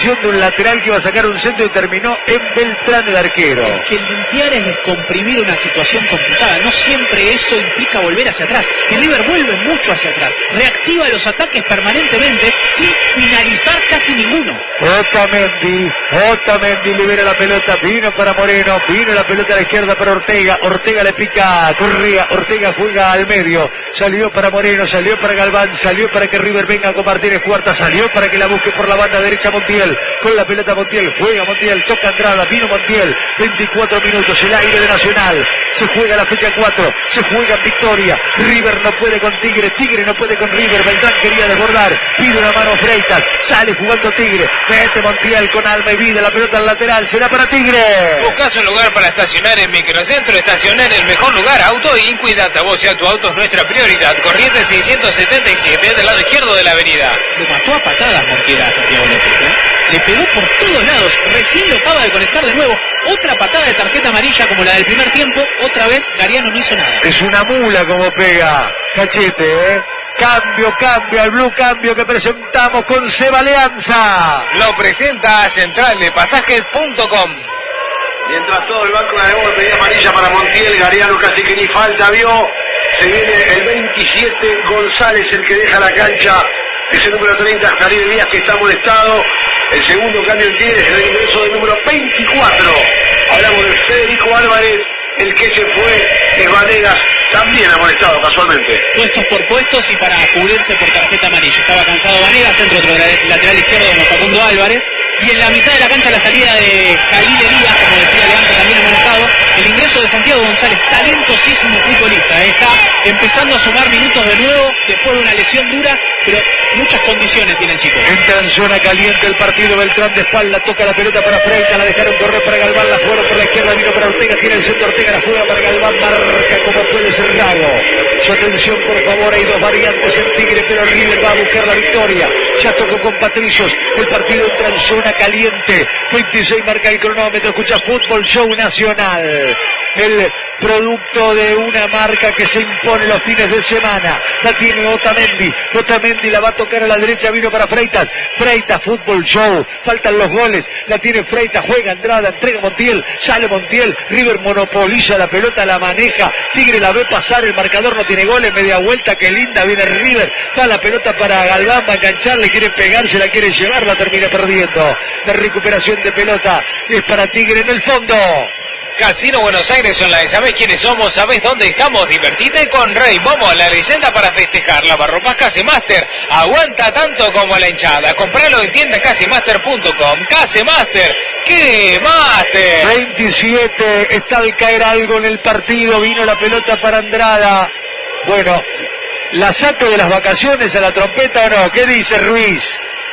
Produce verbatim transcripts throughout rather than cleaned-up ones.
de un lateral que iba a sacar un centro y terminó en Beltrán el arquero. Es que limpiar es descomprimir una situación complicada. No siempre eso implica volver hacia atrás. Y River vuelve mucho hacia atrás. Reactiva los ataques permanentemente sin finalizar casi ninguno. Otamendi, Otamendi libera la pelota, vino para Moreno, vino la pelota a la izquierda para Ortega, Ortega le pica a Correa, Ortega juega al medio, salió para Moreno, salió para Galván, salió para que River venga con Martínez Cuarta, salió para que la busque por la banda derecha Montiel, con la pelota Montiel, juega Montiel, toca Andrada, vino Montiel, veinticuatro minutos, el aire de Nacional, se juega la fecha cuatro, se juega en Victoria, River no puede con Tigre, Tigre no puede con River, Beltrán quería desbordar, pide una mano Freitas, sale jugando Tigre, mete Montiel con alma y vida, la pelota al lateral, será para Tigre. Buscas un lugar para estacionar en Microcentro, estacionar en el mejor lugar, Auto Inqui, data vos y tu auto es nuestra prioridad, Corrientes seiscientos setenta y siete, del lado izquierdo de la avenida. Lo mató a patadas Montiel a Santiago López, ¿eh? Le pegó por todos lados, recién lo acaba de conectar de nuevo, otra patada de tarjeta amarilla como la del primer tiempo, otra vez Gariano no hizo nada. Es una mula como pega, Cachete, ¿eh? Cambio, cambio, al blue cambio que presentamos con Seba Alianza. Lo presenta a central de pasajes punto com. Mientras todo el banco de gol pedía amarilla para Montiel, Gariano casi que ni falta vio. Se viene el veintisiete, González el que deja la cancha. Es el número treinta, Jalil Díaz, que está molestado. El segundo cambio en Tigres es el ingreso del número veinticuatro. Hablamos de Federico Álvarez, el que se fue es Vanegas, también amonestado casualmente. Puestos por puestos y para cubrirse por tarjeta amarilla. Estaba cansado Vanegas, centro otro lateral izquierdo como Facundo Álvarez. Y en la mitad de la cancha la salida de Jalil Díaz, como decía Alianza, también amonestado. El ingreso de Santiago González, talentosísimo futbolista. ¿eh? Está empezando a sumar minutos de nuevo después de una lesión dura, pero muchas condiciones tiene el chico. Entra en zona caliente el partido, Beltrán de espalda, toca la pelota para Freitas, la dejaron correr para Galván, la fueron por la izquierda, vino para Ortega, tiene el centro Ortega, la juega para Galván, marca como puede ser Rago. Su atención por favor, hay dos variantes en Tigre, pero River va a buscar la victoria. Ya tocó con Patricios, el partido entra en zona caliente, veintiséis marca el cronómetro, escucha Fútbol Show Nacional. El producto de una marca que se impone los fines de semana. La tiene Otamendi. Otamendi la va a tocar a la derecha, vino para Freitas. Freitas, Fútbol Show. Faltan los goles. La tiene Freitas, juega Andrada, entrega Montiel. Sale Montiel. River monopoliza la pelota, la maneja. Tigre la ve pasar, el marcador no tiene goles. Media vuelta, qué linda, viene River. Va la pelota para Galván, va a enganchar, le quiere pegarse, la quiere llevar, la termina perdiendo. La recuperación de pelota es para Tigre en el fondo. Casino Buenos Aires Online, ¿sabés quiénes somos? ¿Sabés dónde estamos? Divertite con Rey Momo, la leyenda para festejar. Lavarropas Casemaster, aguanta tanto como la hinchada. Compralo en tienda casemaster punto com. Casemaster, ¿qué Master? veintisiete, está al caer algo en el partido, vino la pelota para Andrada. Bueno, ¿la saco de las vacaciones a la trompeta o no? ¿Qué dice Ruiz?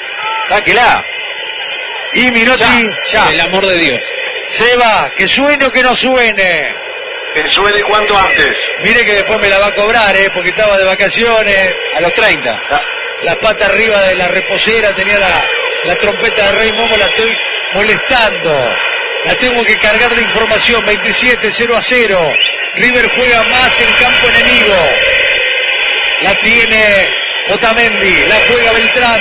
Sáquela. Y Minotti, Ya, ya. El amor de Dios. Seba, que suene o que no suene. Que suene cuanto antes. Mire que después me la va a cobrar, eh, porque estaba de vacaciones. A los treinta. La, la pata arriba de la reposera, tenía la, la trompeta de Rey Momo, la estoy molestando. La tengo que cargar de información, veintisiete, cero a cero. River juega más en campo enemigo. La tiene Otamendi, la juega Beltrán.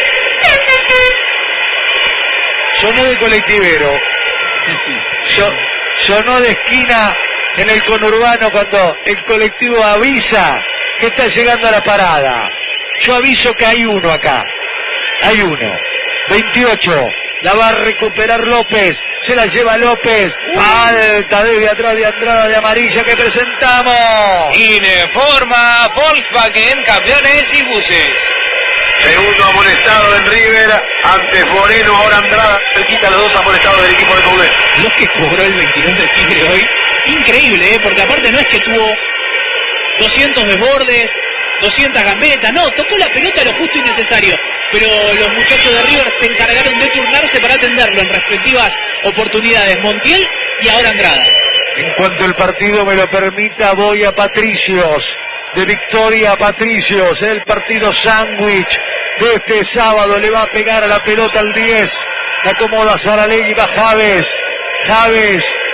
Sonó de colectivero. So, sonó de esquina en el conurbano cuando el colectivo avisa que está llegando a la parada. Yo aviso que hay uno acá. Hay uno. veintiocho. La va a recuperar López. Se la lleva López. Alta desde atrás de Andrada de amarilla que presentamos. Informa Volkswagen, camiones y buses. Segundo amonestado en River, antes Moreno, ahora Andrada, se quita los dos amonestados del equipo de Coudet. Lo que cobró el veintidós de Tigre hoy, increíble, ¿eh? Porque aparte no es que tuvo doscientos desbordes, doscientas gambetas, no, tocó la pelota lo justo y necesario, pero los muchachos de River se encargaron de turnarse para atenderlo en respectivas oportunidades, Montiel y ahora Andrada. En cuanto el partido me lo permita, voy a Patricios. De Victoria a Patricios, el partido sándwich de este sábado, le va a pegar a la pelota al diez, la acomoda Saralegui, va Javes, Javes,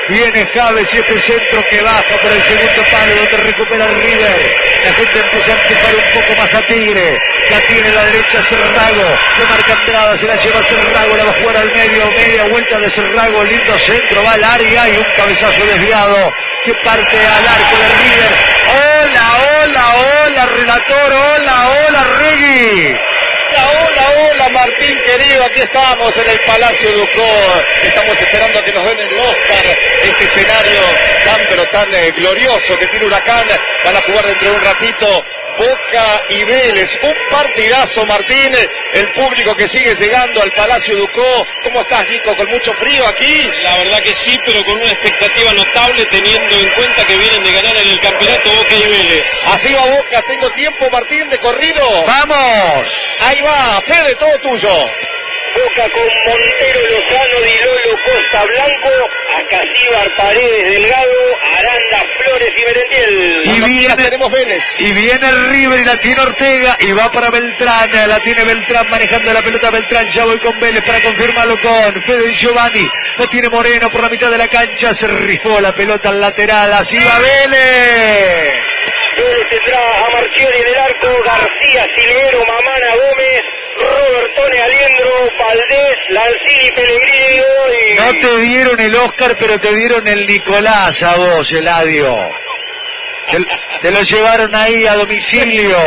Viene Javes y este centro que baja por el segundo palo donde recupera River. La gente empieza a empujar un poco más a Tigre. La tiene a la derecha Cerrago. Le marca Andrada, se la lleva Cerrago, la va a jugar al medio. Media vuelta de Cerrago, lindo centro, va al área y un cabezazo desviado que parte al arco de River. Hola, hola, hola, relator, hola, hola, Regui. Hola, hola, hola, Martín querido, aquí estamos en el Palacio Ducó, estamos esperando a que nos den el Oscar, este escenario tan pero tan eh, glorioso que tiene Huracán, van a jugar dentro de un ratito Boca y Vélez, un partidazo, Martín, el público que sigue llegando al Palacio Ducó. ¿Cómo estás, Nico? ¿Con mucho frío aquí? La verdad que sí, pero con una expectativa notable teniendo en cuenta que vienen de ganar en el campeonato Boca y Vélez. Así va Boca, tengo tiempo, Martín, de corrido. ¡Vamos! Ahí va, Fede, todo tuyo. Boca con Montero, Lozano, Di Lolo, Costa Blanco, Acasíbar, Paredes, Delgado, Aranda, Flores y Merentiel. Y viene, tenemos Vélez. Y viene River y la tiene Ortega y va para Beltrán, la tiene Beltrán manejando la pelota Beltrán, ya voy con Vélez para confirmarlo con Fede Giovanni, la tiene Moreno por la mitad de la cancha, se rifó la pelota al lateral, así va Vélez. Vélez tendrá a Marchiori en el arco, García, Silvero, Mamana, Gómez, Robertone, Aliendro, Valdés, Lanzini, Pellegrini y... No te dieron el Oscar, pero te dieron el Nicolás a vos, Eladio. Te, te lo llevaron ahí a domicilio.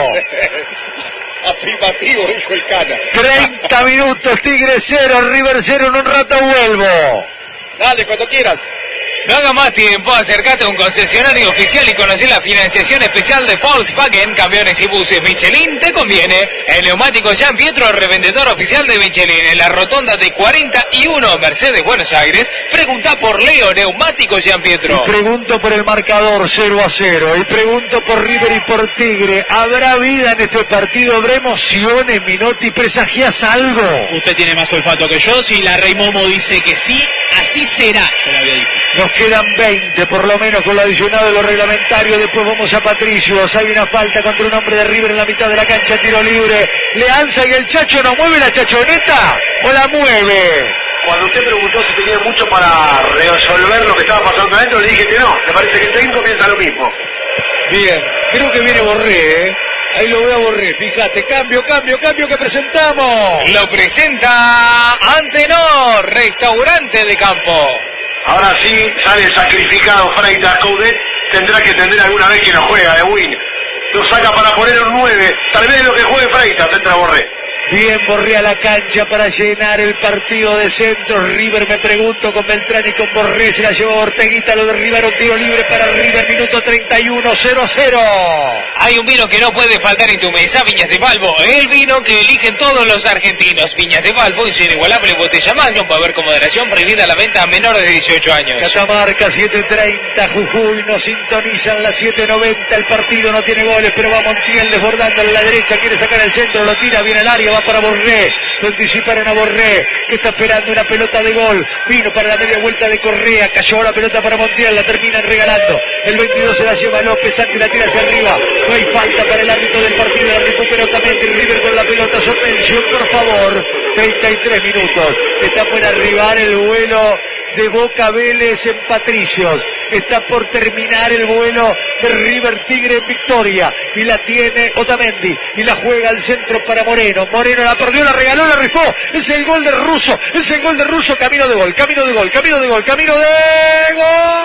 Afirmativo, dijo el Cana. treinta minutos, Tigre cero, River cero, en un rato vuelvo. Dale, cuando quieras. No haga más tiempo, acércate a un concesionario oficial y conocer la financiación especial de Volkswagen, camiones y buses Michelin, te conviene. El neumático Gian Pietro, revendedor oficial de Michelin, en la rotonda de cuarenta y uno Mercedes, Buenos Aires. Pregunta por Leo, neumático Gian Pietro. Y pregunto por el marcador cero a cero, y pregunto por River y por Tigre. ¿Habrá vida en este partido? ¿Habrá emociones, Minotti? ¿Presagias algo? Usted tiene más olfato que yo, si la Rey Momo dice que sí, así será. Yo la veo difícil. Nos quedan veinte por lo menos con lo adicionado de lo reglamentario. Después vamos a Patricios. Hay una falta contra un hombre de River en la mitad de la cancha. Tiro libre. Leanza y el Chacho. ¿No mueve la chachoneta o la mueve? Cuando usted preguntó si tenía mucho para resolver lo que estaba pasando adentro, le dije que no. Me parece que el técnico piensa lo mismo. Bien, creo que viene Borré, ¿eh? Ahí lo veo a Borré, fíjate, cambio, cambio, cambio que presentamos. Lo presenta Antenor, restaurante de campo. Ahora sí sale sacrificado Freitas. Coudet tendrá que entender alguna vez que no juega de Win. Lo saca para poner un nueve. Tal vez lo que juegue Freitas, entra Borré. Bien, Borré a la cancha para llenar el partido de centro. River, me pregunto, con Beltrán y con Borré, se la llevó Orteguita, lo derribaron, tiro libre para River, minuto treinta y uno, cero a cero. Hay un vino que no puede faltar en tu mesa, Viñas de Valvo, el vino que eligen todos los argentinos. Viñas de Valvo, en su inigualable botella Magnum, para ver con moderación, prohibida la venta a menores de dieciocho años. Catamarca, siete treinta, Jujuy, nos sintonizan las siete noventa, el partido no tiene goles, pero va Montiel desbordando a la derecha, quiere sacar el centro, lo tira, viene al área, va para Borré, lo anticiparon a Borré, que está esperando una pelota de gol, vino para la media vuelta de Correa, cayó la pelota para Montiel, la terminan regalando, el veintidós se la lleva López, antes la tira hacia arriba, no hay falta para el árbitro del partido, la recuperó también River con la pelota, suspensión por favor, treinta y tres minutos, está por arribar el vuelo de Boca Vélez en Patricios, está por terminar el vuelo de River Tigre en Victoria, y la tiene Otamendi, y la juega al centro para Moreno, Moreno la perdió, la regaló, la rifó, es el gol de Russo, es el gol de Russo, camino de gol, camino de gol, camino de gol, camino de gol,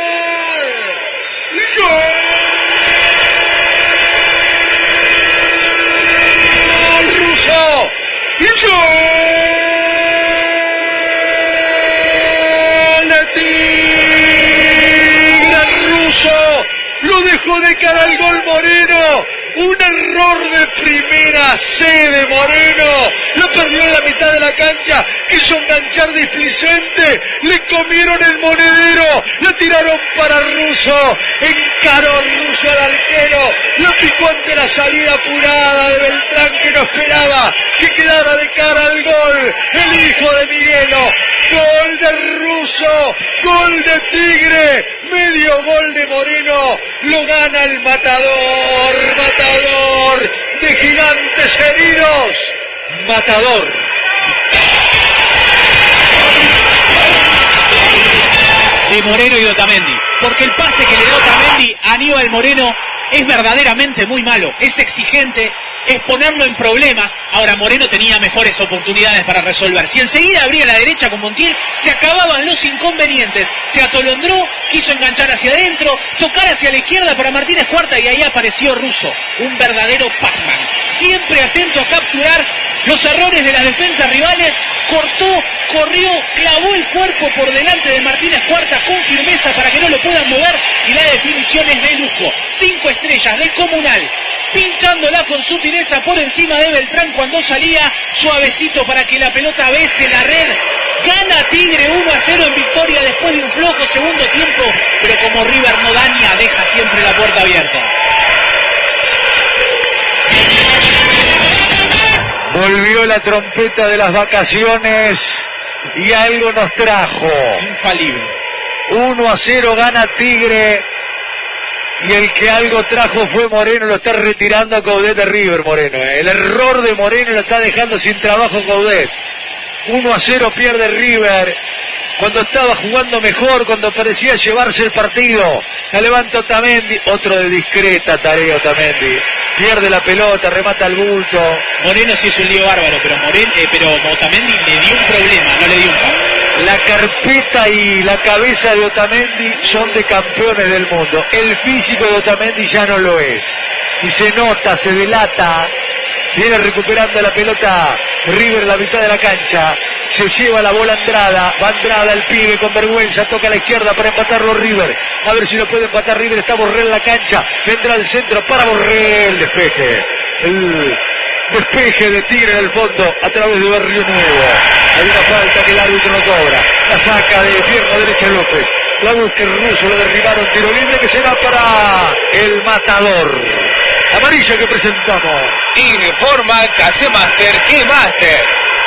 ¡gol! Russo, y gol de Tigre, Russo, lo dejó de cara al gol Moreno, un error de primera C de Moreno, lo perdió en la mitad de la cancha, quiso enganchar displicente, le comieron el monedero, la tiraron para Russo, encaró Russo al arquero, lo picó ante la salida apurada de Beltrán que no esperaba que quedara de cara al gol, el hijo de Miguelo, gol de Russo, gol de Tigre, medio gol de Moreno, lo gana el matador, matador de gigantes heridos, matador. de Moreno y de Otamendi. Porque el pase que le da Otamendi a Aníbal Moreno es verdaderamente muy malo, es exigente, es ponerlo en problemas. Ahora Moreno tenía mejores oportunidades para resolver. Si enseguida abría la derecha con Montiel, se acababan los inconvenientes. Se atolondró, quiso enganchar hacia adentro, tocar hacia la izquierda para Martínez Cuarta y ahí apareció Russo, un verdadero Pac-Man, siempre atento a capturar los errores de las defensas rivales. Cortó, corrió, clavó el cuerpo por delante de Martínez Cuarta con firmeza para que no lo puedan mover, y la definición es de lujo. Cinco estrellas de Comunal, pinchándola con sutileza por encima de Beltrán cuando salía, suavecito para que la pelota bese la red. Gana Tigre uno a cero en victoria después de un flojo segundo tiempo, pero como River no daña, deja siempre la puerta abierta. Volvió la trompeta de las vacaciones y algo nos trajo. Infalible. uno a cero gana Tigre. Y el que algo trajo fue Moreno, lo está retirando a Coudet de River, Moreno. ¿eh? El error de Moreno lo está dejando sin trabajo Coudet. uno a cero pierde River. Cuando estaba jugando mejor, cuando parecía llevarse el partido. La levanta Otamendi, otro de discreta tarea Otamendi. Pierde la pelota, remata al bulto. Moreno sí es un lío bárbaro, pero Moreno, eh, pero Otamendi le dio un problema, no le dio un pase. La carpeta y la cabeza de Otamendi son de campeones del mundo. El físico de Otamendi ya no lo es. Y se nota, se delata. Viene recuperando la pelota River, la mitad de la cancha. Se lleva la bola Andrada. Va Andrada, el pibe con vergüenza. Toca a la izquierda para empatarlo River. A ver si lo puede empatar River. Está Borrell en la cancha. Vendrá al centro para Borrell. Despeje. El despeje de Tigre en el fondo a través de Barrio Nuevo. Hay una falta que el árbitro no cobra. La saca de pierna derecha López. La busca el Ruso. Lo derribaron. Tiro libre que será para el Matador. Amarilla que presentamos. Informa Casemaster, ¿qué Master?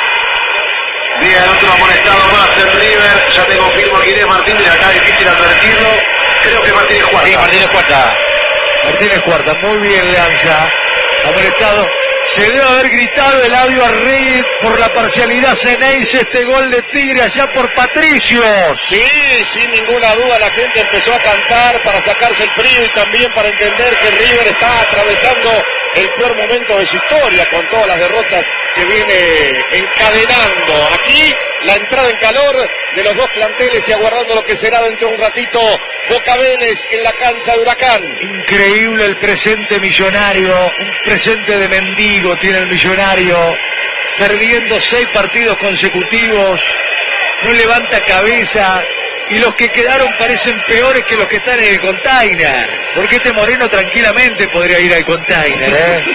Bien, otro amonestado más del River. Ya te confirmo quién es Martínez. Acá es difícil advertirlo. Creo que Martínez Cuarta. Sí, Martínez Cuarta. Martínez Cuarta, muy bien Leanza. Amonestado. Se debe haber gritado el audio a Rey por la parcialidad Ceneice, este gol de Tigre allá por Patricio. Sí, sin ninguna duda la gente empezó a cantar para sacarse el frío y también para entender que River está atravesando el peor momento de su historia con todas las derrotas que viene encadenando. Aquí la entrada en calor de los dos planteles y aguardando lo que será dentro de un ratito Boca Vélez en la cancha de Huracán. Increíble el presente millonario, un presente de mendigo tiene el Millonario, perdiendo seis partidos consecutivos, no levanta cabeza y los que quedaron parecen peores que los que están en el container, porque este Moreno tranquilamente podría ir al container, ¿eh?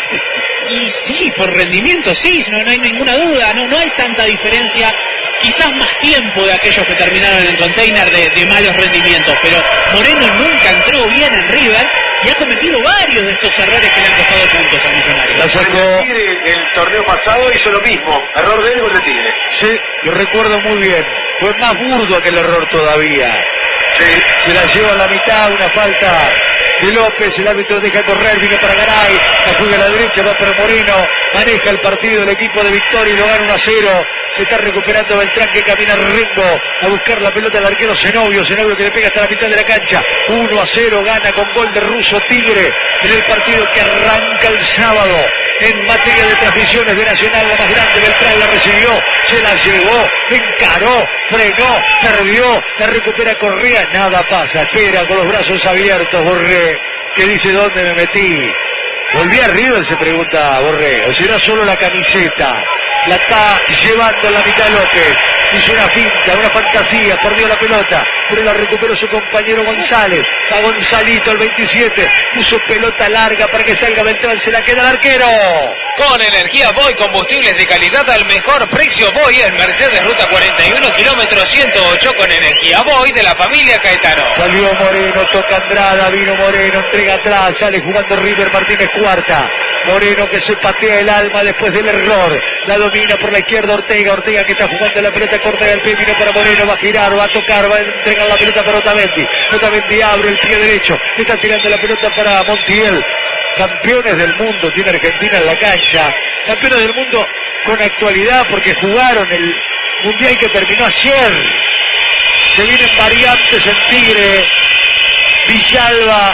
Y sí, por rendimiento sí, no, no hay ninguna duda, no, no hay tanta diferencia, quizás más tiempo de aquellos que terminaron en el container de, de malos rendimientos, pero Moreno nunca entró bien en River y ha cometido varios de estos errores que le han costado puntos al Millonario. La sacó. Tigre el torneo pasado hizo lo mismo, error de él con el Tigre. Sí, lo recuerdo muy bien, fue más burdo aquel error todavía. Sí. Se la lleva a la mitad, una falta de López, el árbitro deja correr, viene para Garay, la juega a la derecha, va para Moreno, maneja el partido el equipo de Victoria y lo gana uno a cero, se está recuperando Beltrán que camina Rengo a buscar la pelota del arquero Zenobio, Zenobio que le pega hasta la mitad de la cancha, uno a cero, gana con gol de Russo Tigre en el partido que arranca el sábado. En materia de transmisiones de Nacional, la más grande, Beltrán la recibió, se la llevó, encaró, frenó, perdió, la recupera Correa, nada pasa, espera con los brazos abiertos Borré, que dice ¿dónde me metí? ¿Volví a River? Se pregunta Borré, o será solo la camiseta, la está llevando en la mitad López, hizo una finta, una fantasía, perdió la pelota, pero la recuperó su compañero González, a Gonzalito el veintisiete, puso pelota larga para que salga Beltrán, se la queda el arquero. Con energía Boy, combustibles de calidad al mejor precio. Boy en Mercedes Ruta cuarenta y uno, kilómetro ciento ocho, con energía Boy de la familia Caetano. Salió Moreno, toca Andrada, vino Moreno, entrega atrás, sale jugando River Martínez Cuarta. Moreno que se patea el alma después del error, la domina por la izquierda Ortega, Ortega que está jugando la pelota corta del pie, vino para Moreno, va a girar, va a tocar, va a entregar la pelota para Otamendi, Otamendi abre el pie derecho, está tirando la pelota para Montiel. Campeones del mundo tiene Argentina en la cancha, campeones del mundo con actualidad porque jugaron el mundial que terminó ayer. Se vienen variantes en Tigre. Villalba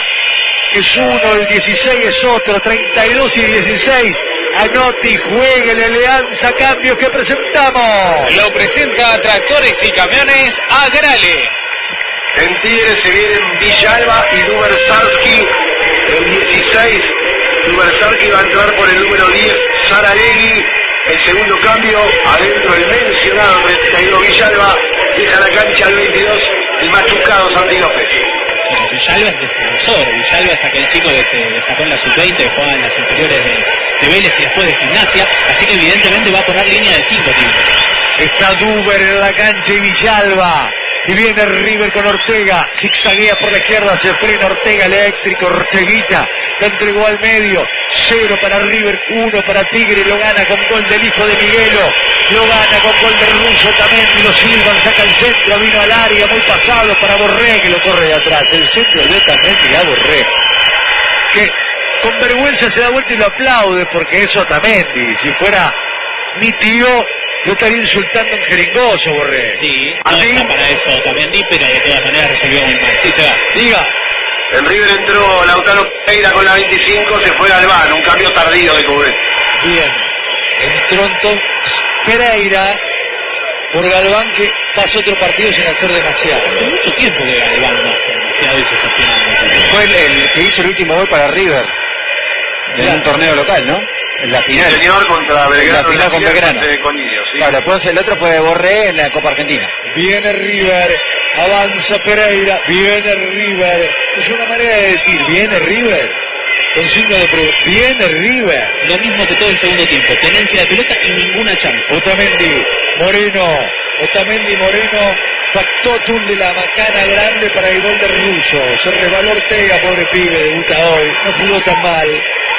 es uno, el dieciséis es otro, treinta y dos y dieciséis. Anote y juegue la Alianza, cambios que presentamos. Lo presenta Tractores y Camiones Agrale. En Tigre se vienen Villalba y Dubersarski, el dieciséis. Dubersarski va a entrar por el número diez, Saralegui. El segundo cambio, adentro el mencionado treinta y dos Villalba, deja la cancha al veintidós, el machucado Santi López. Bueno, Villalba es defensor. Villalba es aquel chico que se destacó en la sub veinte, que jugaba en las inferiores de, de Vélez y después de Gimnasia, así que evidentemente va a poner línea de cinco, tío. Está Duber en la cancha y Villalba. Y viene River con Ortega, zigzaguea por la izquierda, se frena Ortega, eléctrico, Orteguita, la entregó al medio, cero para River, uno para Tigre, lo gana con gol del hijo de Miguelo, lo gana con gol del ruso también, y lo silban, saca el centro, vino al área, muy pasado para Borré, que lo corre de atrás, el centro de Otamendi a Borré, que con vergüenza se da vuelta y lo aplaude, porque es Otamendi, si fuera mi tío, lo estaría insultando en jeringoso, Borré. Sí, no ¿Así? está para eso Otamendi, pero de todas maneras resolvió muy mal. Sí, se va. Diga. En River entró Lautaro Pereira con la veinticinco, se fue Galván, un cambio tardío de Cubret. Bien. Entró entonces Pereira por Galván, que pasa otro partido sin hacer demasiado. Hace mucho tiempo que Galván no hace demasiado y se sostiene en el partido. Fue el, el que hizo el último gol para River en Claro. un torneo local, ¿no? En la Sí, final. señor, contra Belgrano. La final con Belgrano. De Conillo, sí. Claro, después el otro fue Borré en la Copa Argentina. Viene River, avanza Pereira, viene River. Es una manera de decir, viene River. Con signo de pregunta, viene River. Lo mismo que todo el segundo tiempo, tenencia de pelota y ninguna chance. Otamendi, Moreno, Otamendi, Moreno, factotum de la macana grande para el gol de ruso. Se resbaló Ortega, pobre pibe, debuta hoy, no jugó tan mal.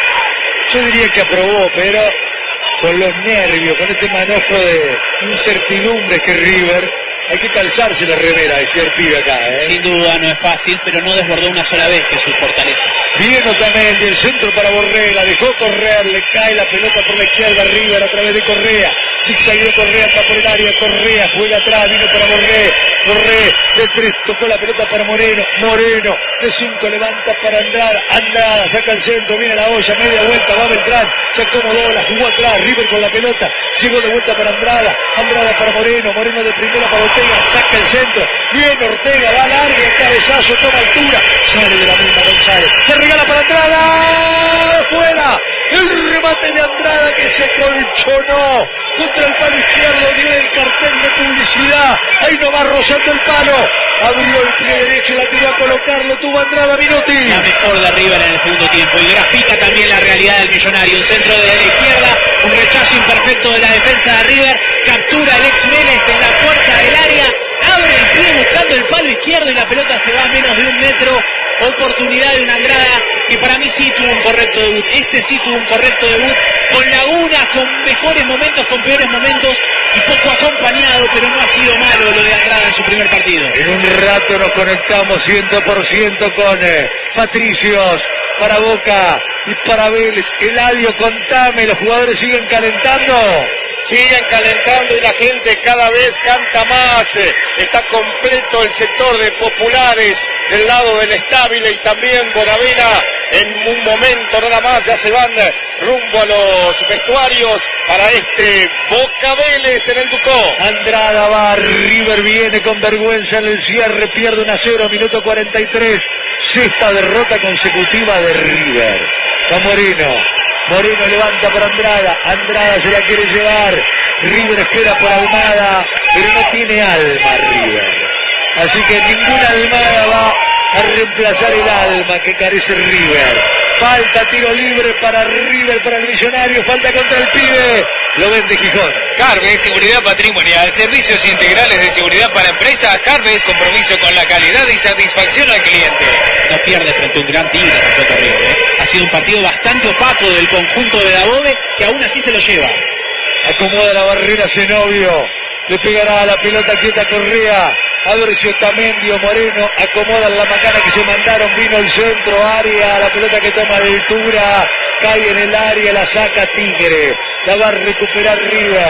Yo diría que aprobó, pero con los nervios, con este manojo de incertidumbre que River, hay que calzarse la remera, decía el pibe acá, ¿eh? Sin duda no es fácil, pero no desbordó una sola vez, que es su fortaleza. Bien Otamendi, el centro para Borré, la dejó correr, le cae la pelota por la izquierda, River a través de Correa, zigzagueó Correa, está por el área, Correa juega atrás, vino para Borré, Borré de tres, tocó la pelota para Moreno, Moreno de cinco, levanta para Andrada, Andrada saca el centro, viene la olla, media vuelta, va Beltrán, se acomodó, la jugó atrás, River con la pelota, llegó de vuelta para Andrada, Andrada para Moreno, Moreno de primera para Ortega, saca el centro, bien Ortega, va al área, cabezazo, toma altura, sale de la misma González, se regala para Andrada, fuera, el remate de Andrada que se colchonó contra el palo izquierdo, dio el cartel de publicidad, ahí no va rozando el palo, abrió el pie derecho, la tiró a colocarlo, tuvo Andrada, Minuti. La mejor de River en el segundo tiempo y grafica también la realidad del millonario. Un centro de la izquierda, un rechazo imperfecto de la defensa de River, captura el ex Vélez en la puerta del área, abre el pie buscando el palo izquierdo y la pelota se va a menos de un metro. Oportunidad de una Andrada que para mí sí tuvo un correcto debut. Este sí tuvo un correcto debut, con lagunas, con mejores momentos, con peores momentos y poco acompañado, pero no ha sido malo lo de Andrada en su primer partido. En un rato nos conectamos cien por ciento con eh, Patricios para Boca y para Vélez. Eladio, contame, ¿los jugadores siguen calentando? Siguen calentando y la gente cada vez canta más. Está completo el sector de populares del lado del Estabile y también Bonavena. En un momento nada más ya se van rumbo a los vestuarios para este Boca Vélez en el Ducó. Andrada va, River viene con vergüenza en el cierre, pierde uno a cero, minuto cuarenta y tres. Sexta derrota consecutiva de River. Va Moreno. Moreno levanta para Andrada, Andrada se la quiere llevar, River espera por Almada, pero no tiene alma River, así que ninguna Almada va a reemplazar el alma que carece River. Falta tiro libre para River, para el Millonario, falta contra el pibe, lo vende Gijón. Carves, seguridad patrimonial, servicios integrales de seguridad para empresas. Carves, compromiso con la calidad y satisfacción al cliente. No pierde frente a un gran Tigre tampoco River, ¿eh? Ha sido un partido bastante opaco del conjunto de Dabove, que aún así se lo lleva. Acomoda la barrera Zenobio, le pegará a la pelota quieta Correa, a ver si Otamendi o Moreno acomodan la macana que se mandaron, vino el centro, área, la pelota que toma altura, cae en el área, la saca Tigre, la va a recuperar River,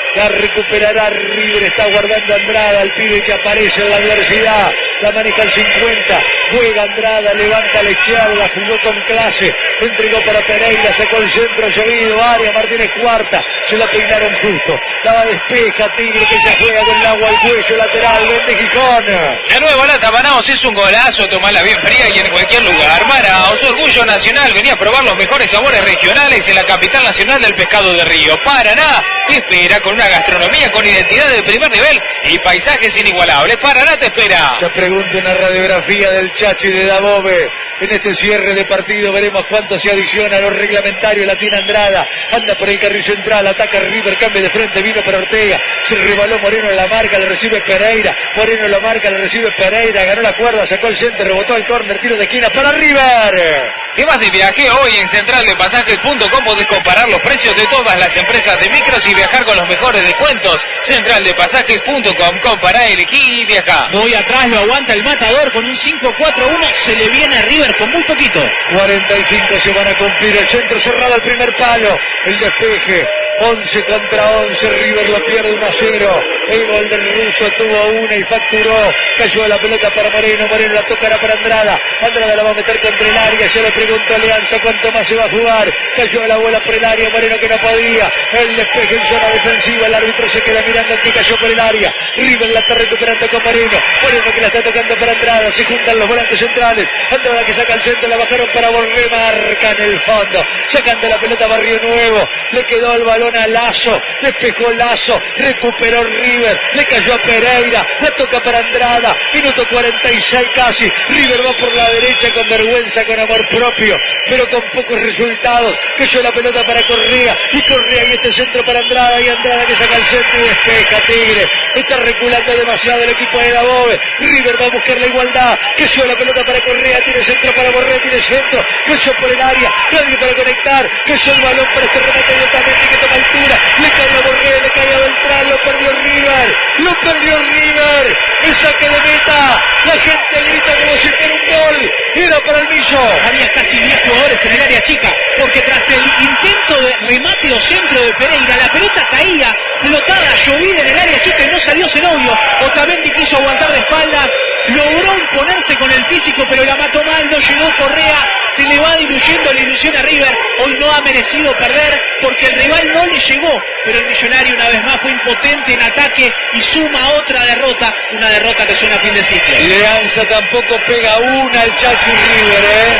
La recuperará River, está guardando Andrada, el pibe que aparece en la adversidad. La maneja el cincuenta, juega Andrada, levanta a la izquierda, jugó con clase, entregó para Pereira, sacó el centro, llovido, área, Martínez cuarta, se la peinaron justo, la despeja Tigre que ya juega con el agua al cuello, lateral, vende Gijón. De nuevo Lata Manaos es un golazo, tomala bien fría y en cualquier lugar. Manaos, orgullo nacional, venía a probar los mejores sabores regionales en la capital nacional del pescado de río. Paraná te espera con una gastronomía con identidad de primer nivel y paisajes inigualables. Paraná te espera. Se pregunta una radiografía del Chacho y de Dabove. En este cierre de partido veremos cuánto se adiciona a los reglamentarios. La tiene Andrada, anda por el carril central, ataca River, cambio de frente, vino para Ortega, se rebaló Moreno en la marca, le recibe Pereira, Moreno en la marca, le recibe Pereira, ganó la cuerda, sacó el centro, rebotó el córner, tiro de esquina para River. ¿Te vas de viaje? Hoy en central de pasajes punto com podés comparar los precios de todas las empresas de micros y viajar con los mejores descuentos. central de pasajes punto com, compará, elegí y viajá. Voy atrás, lo aguanta el Matador con un cinco cuatro uno, se le viene a River con muy poquito. cuarenta y cinco se van a cumplir, el centro cerrado al primer palo, el despeje, once contra once, River lo pierde uno a cero, el gol del ruso tuvo una y facturó, cayó la pelota para Moreno, Moreno la tocará para Andrada, Andrada la va a meter contra el área, yo le pregunto a Alianza cuánto más se va a jugar, cayó la bola por el área, Moreno que no podía, el despeje en zona defensiva, el árbitro se queda mirando al que cayó por el área, River la está recuperando con Moreno, Moreno que la está tocando para Andrada, se juntan los volantes centrales, Andrada que saca el centro, la bajaron para Borré, marca en el fondo, sacando la pelota Barrio Nuevo, le quedó el balón a Lazo, despejó Lazo, recuperó River, le cayó a Pereira, la toca para Andrada, minuto cuarenta y seis casi, River va por la derecha con vergüenza, con amor propio, pero con pocos resultados, cayó la pelota para Correa, y Correa y este centro para Andrada, y Andrada que saca el centro y despeja Tigre, está reculando demasiado el equipo de Dabove, River va a buscar la igualdad, cayó la pelota para Correa, tiene centro para Borré, tiene centro, cayó por el área, nadie para conectar, cayó el balón para este remate de Otamendi que toma altura, le cae a Borré, le cae a Beltrán, lo perdió River, lo perdió River, el saque de meta, la gente grita como si fuera un gol, era para el Millo. Había casi diez jugadores en el área chica, porque tras el intento de remate o centro de Pereira, la pelota caía, flotada, llovida en el área chica y no salió Zenobio. Otamendi quiso aguantar de espaldas, logró imponerse con el físico, pero la mató mal, no llegó Correa, se le va diluyendo la ilusión a River, hoy no ha merecido perder, porque el rival no le llegó, pero el Millonario una vez más fue impotente en ataque y suma otra derrota, una derrota que suena a fin de ciclo. Leanza tampoco pega una el Chacho y River, ¿eh?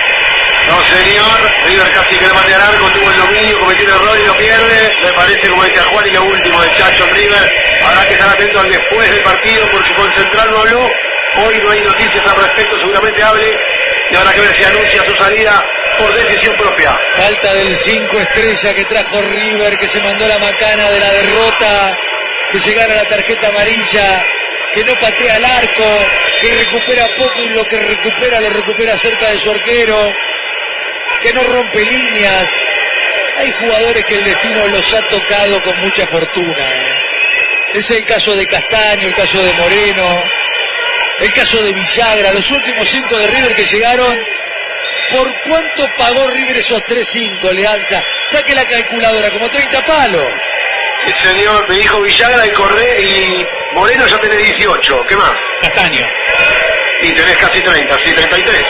No señor, River casi que le mate al arco, tuvo el dominio, cometió un error y lo pierde, me parece como decía Juan y lo último del Chacho en River, habrá que estar atento al después del partido porque con Central no habló, hoy no hay noticias al respecto, seguramente hable y habrá que ver si anuncia su salida por decisión propia. Falta del cinco estrella que trajo River, que se mandó la macana de la derrota, que se gana la tarjeta amarilla, que no patea al arco, que recupera poco y lo que recupera lo recupera cerca de su arquero, que no rompe líneas. Hay jugadores que el destino los ha tocado con mucha fortuna, ¿eh? Es el caso de Castaño, el caso de Moreno, el caso de Villagra, los últimos cinco de River que llegaron. ¿Por cuánto pagó River esos tres cinco, Leanza? Saque la calculadora, como treinta palos. El señor, me dijo Villagra y Correa y Moreno ya tenés dieciocho, ¿qué más? Castaño. Y tenés casi treinta, sí, treinta y tres.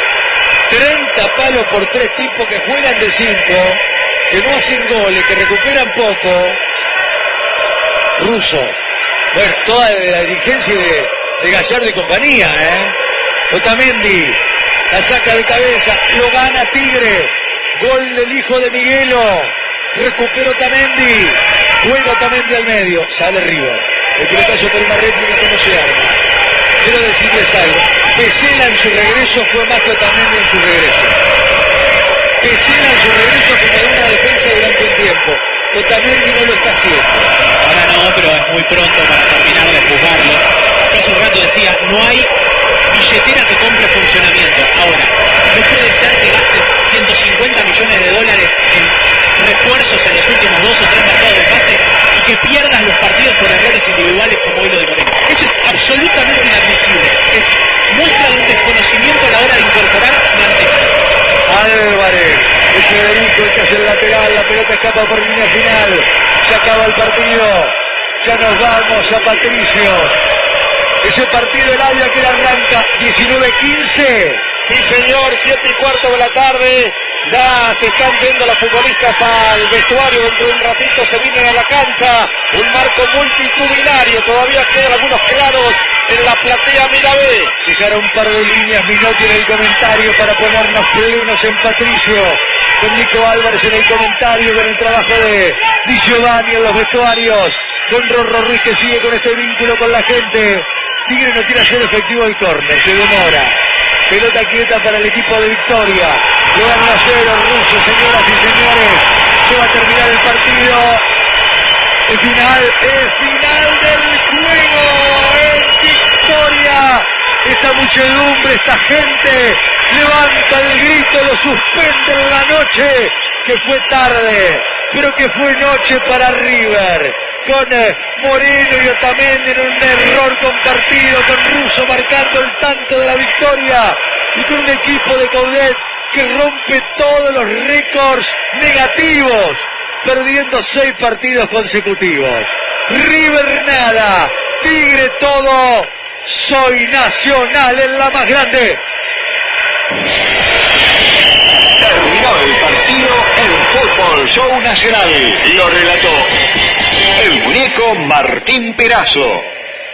treinta palos por tres tipos que juegan de cinco, que no hacen goles, que recuperan poco. Russo. Bueno, toda la dirigencia de, de Gallardo y compañía, ¿eh? Otamendi, la saca de cabeza, lo gana Tigre. Gol del hijo de Miguelo. Recupera Otamendi. Juega Otamendi al medio. Sale River. El pelotazo por una réplica que no se arma. Quiero decirles algo. Pesela en su regreso fue más que Otamendi en su regreso. Pesela en su regreso como de una defensa durante un tiempo. Otamendi no lo está haciendo. Ahora no, pero es muy pronto para terminar de juzgarlo. Yo hace un rato decía, no hay billetera que compre funcionamiento. Ahora, no puede ser que gastes ciento cincuenta millones de dólares en refuerzos en los últimos dos o tres mercados de pase y que pierdas los partidos por errores individuales como hoy lo de Moreno. Eso es absolutamente inadmisible. Es muestra de un desconocimiento a la hora de incorporar plantel. Álvarez, es Federico el que hace el lateral, la pelota escapa por línea final, se acaba el partido. Ya nos vamos a Patricios. Ese partido el área que arranca diecinueve quince. Sí, señor, siete y cuarto de la tarde. Ya se están yendo los futbolistas al vestuario. Dentro de un ratito se vienen a la cancha. Un marco multitudinario. Todavía quedan algunos claros en la platea Mirabé. Dejaron un par de líneas Minotti en el comentario para ponernos plenos en Patricio. Con Nico Álvarez en el comentario, con el trabajo de Di Giovanni en los vestuarios. Con Rorro Ruiz que sigue con este vínculo con la gente. Tigre no quiere hacer efectivo el córner, se demora. Pelota quieta para el equipo de Victoria. Le dan uno a cero, Russo, señoras y señores. Se va a terminar el partido. El final, el final del juego en Victoria. Esta muchedumbre, esta gente levanta el grito, lo suspende en la noche, que fue tarde, pero que fue noche para River. Con eh, Moreno y Otamendi en un error compartido, con Russo marcando el tanto de la victoria y con un equipo de Coudet que rompe todos los récords negativos, perdiendo seis partidos consecutivos. River nada, Tigre todo, soy Nacional en la más grande. Terminó el partido en Fútbol Show Nacional. Lo relató el muñeco Martín Perazo.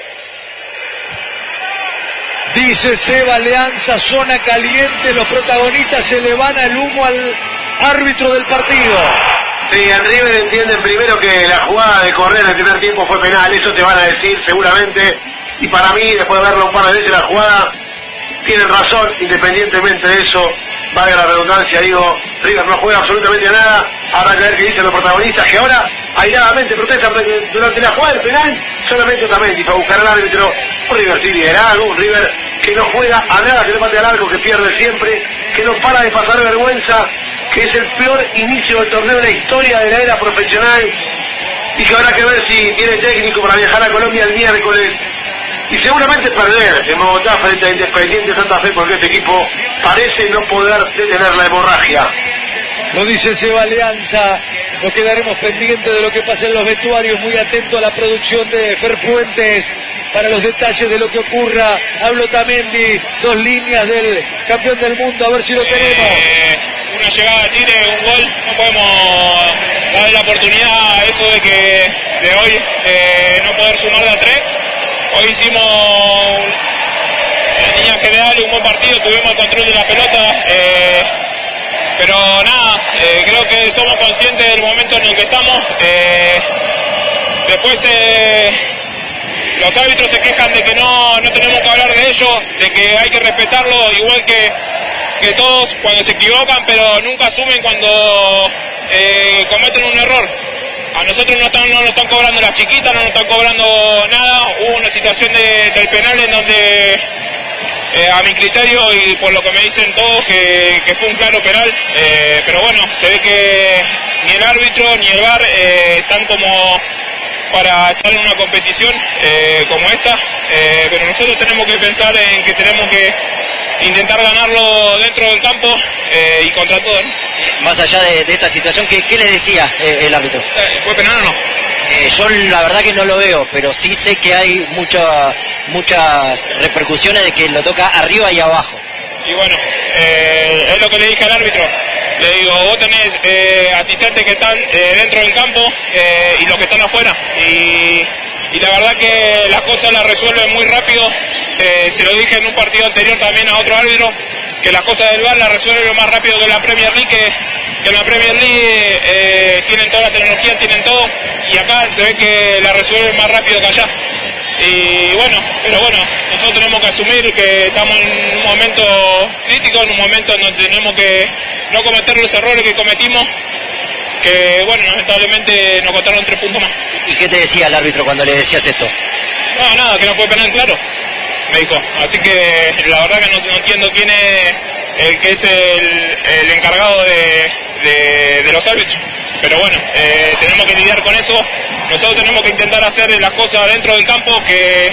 Dice Seba, Alianza, zona caliente, los protagonistas se le van al humo al árbitro del partido. Sí, en River entienden primero que la jugada de correr en el primer tiempo fue penal, eso te van a decir seguramente, y para mí, después de verlo un par de veces la jugada, tienen razón, independientemente de eso, valga la redundancia, digo, River no juega absolutamente a nada, habrá que ver qué dicen los protagonistas, que ahora airadamente protestan durante la jugada del penal, solamente Otamendi para buscar al árbitro. Un River sin liderazgo, un River que no juega a nada, que no patea al arco, que pierde siempre, que no para de pasar vergüenza, que es el peor inicio del torneo en la historia de la era profesional, y que habrá que ver si tiene técnico para viajar a Colombia el miércoles, y seguramente perder en Bogotá frente a Independiente Santa Fe, porque este equipo parece no poder detener la hemorragia. Lo dice Seba Alianza, nos quedaremos pendientes de lo que pasa en los vestuarios, muy atento a la producción de Fer Puentes para los detalles de lo que ocurra. Hablo Otamendi, dos líneas del campeón del mundo, a ver si lo tenemos. Eh, una llegada a Tigre, un gol, no podemos darle la oportunidad a eso de que de hoy eh, no poder sumar de a tres. Hoy hicimos en línea general un buen partido, tuvimos el control de la pelota, eh, pero nada, eh, creo que somos conscientes del momento en el que estamos. Eh, después eh, los árbitros se quejan de que no, no tenemos que hablar de ellos, de que hay que respetarlo igual que, que todos cuando se equivocan, pero nunca asumen cuando eh, cometen un error. A nosotros no, están, no nos están cobrando las chiquitas, no nos están cobrando nada. Hubo una situación de, del penal en donde, eh, a mi criterio y por lo que me dicen todos, que, que fue un claro penal. Eh, pero bueno, se ve que ni el árbitro ni el V A R eh, están como para estar en una competición eh, como esta. Eh, pero nosotros tenemos que pensar en que tenemos que intentar ganarlo dentro del campo eh, y contra todo, ¿no? Más allá de, de esta situación, ¿qué, qué les decía eh, el árbitro? Eh, ¿Fue penal o no? Eh, yo la verdad que no lo veo, pero sí sé que hay mucha, muchas repercusiones de que lo toca arriba y abajo. Y bueno, eh, es lo que le dije al árbitro. Le digo, vos tenés eh, asistentes que están eh, dentro del campo eh, y los que están afuera. Y, y la verdad que las cosas las resuelven muy rápido. Eh, se lo dije en un partido anterior también a otro árbitro, que las cosas del V A R las resuelven más rápido que la Premier League, que, que en la Premier League eh, tienen toda la tecnología, tienen todo, y acá se ve que la resuelven más rápido que allá. Y bueno, pero bueno, nosotros tenemos que asumir que estamos en un momento crítico, en un momento en donde tenemos que no cometer los errores que cometimos, que bueno, lamentablemente nos costaron tres puntos más. ¿Y qué te decía el árbitro cuando le decías esto? No, nada, que no fue penal, claro, me dijo. Así que la verdad que no, no entiendo quién es el que es el, el encargado de, de, de los árbitros. Pero bueno, eh, tenemos que lidiar con eso. Nosotros tenemos que intentar hacer las cosas dentro del campo que,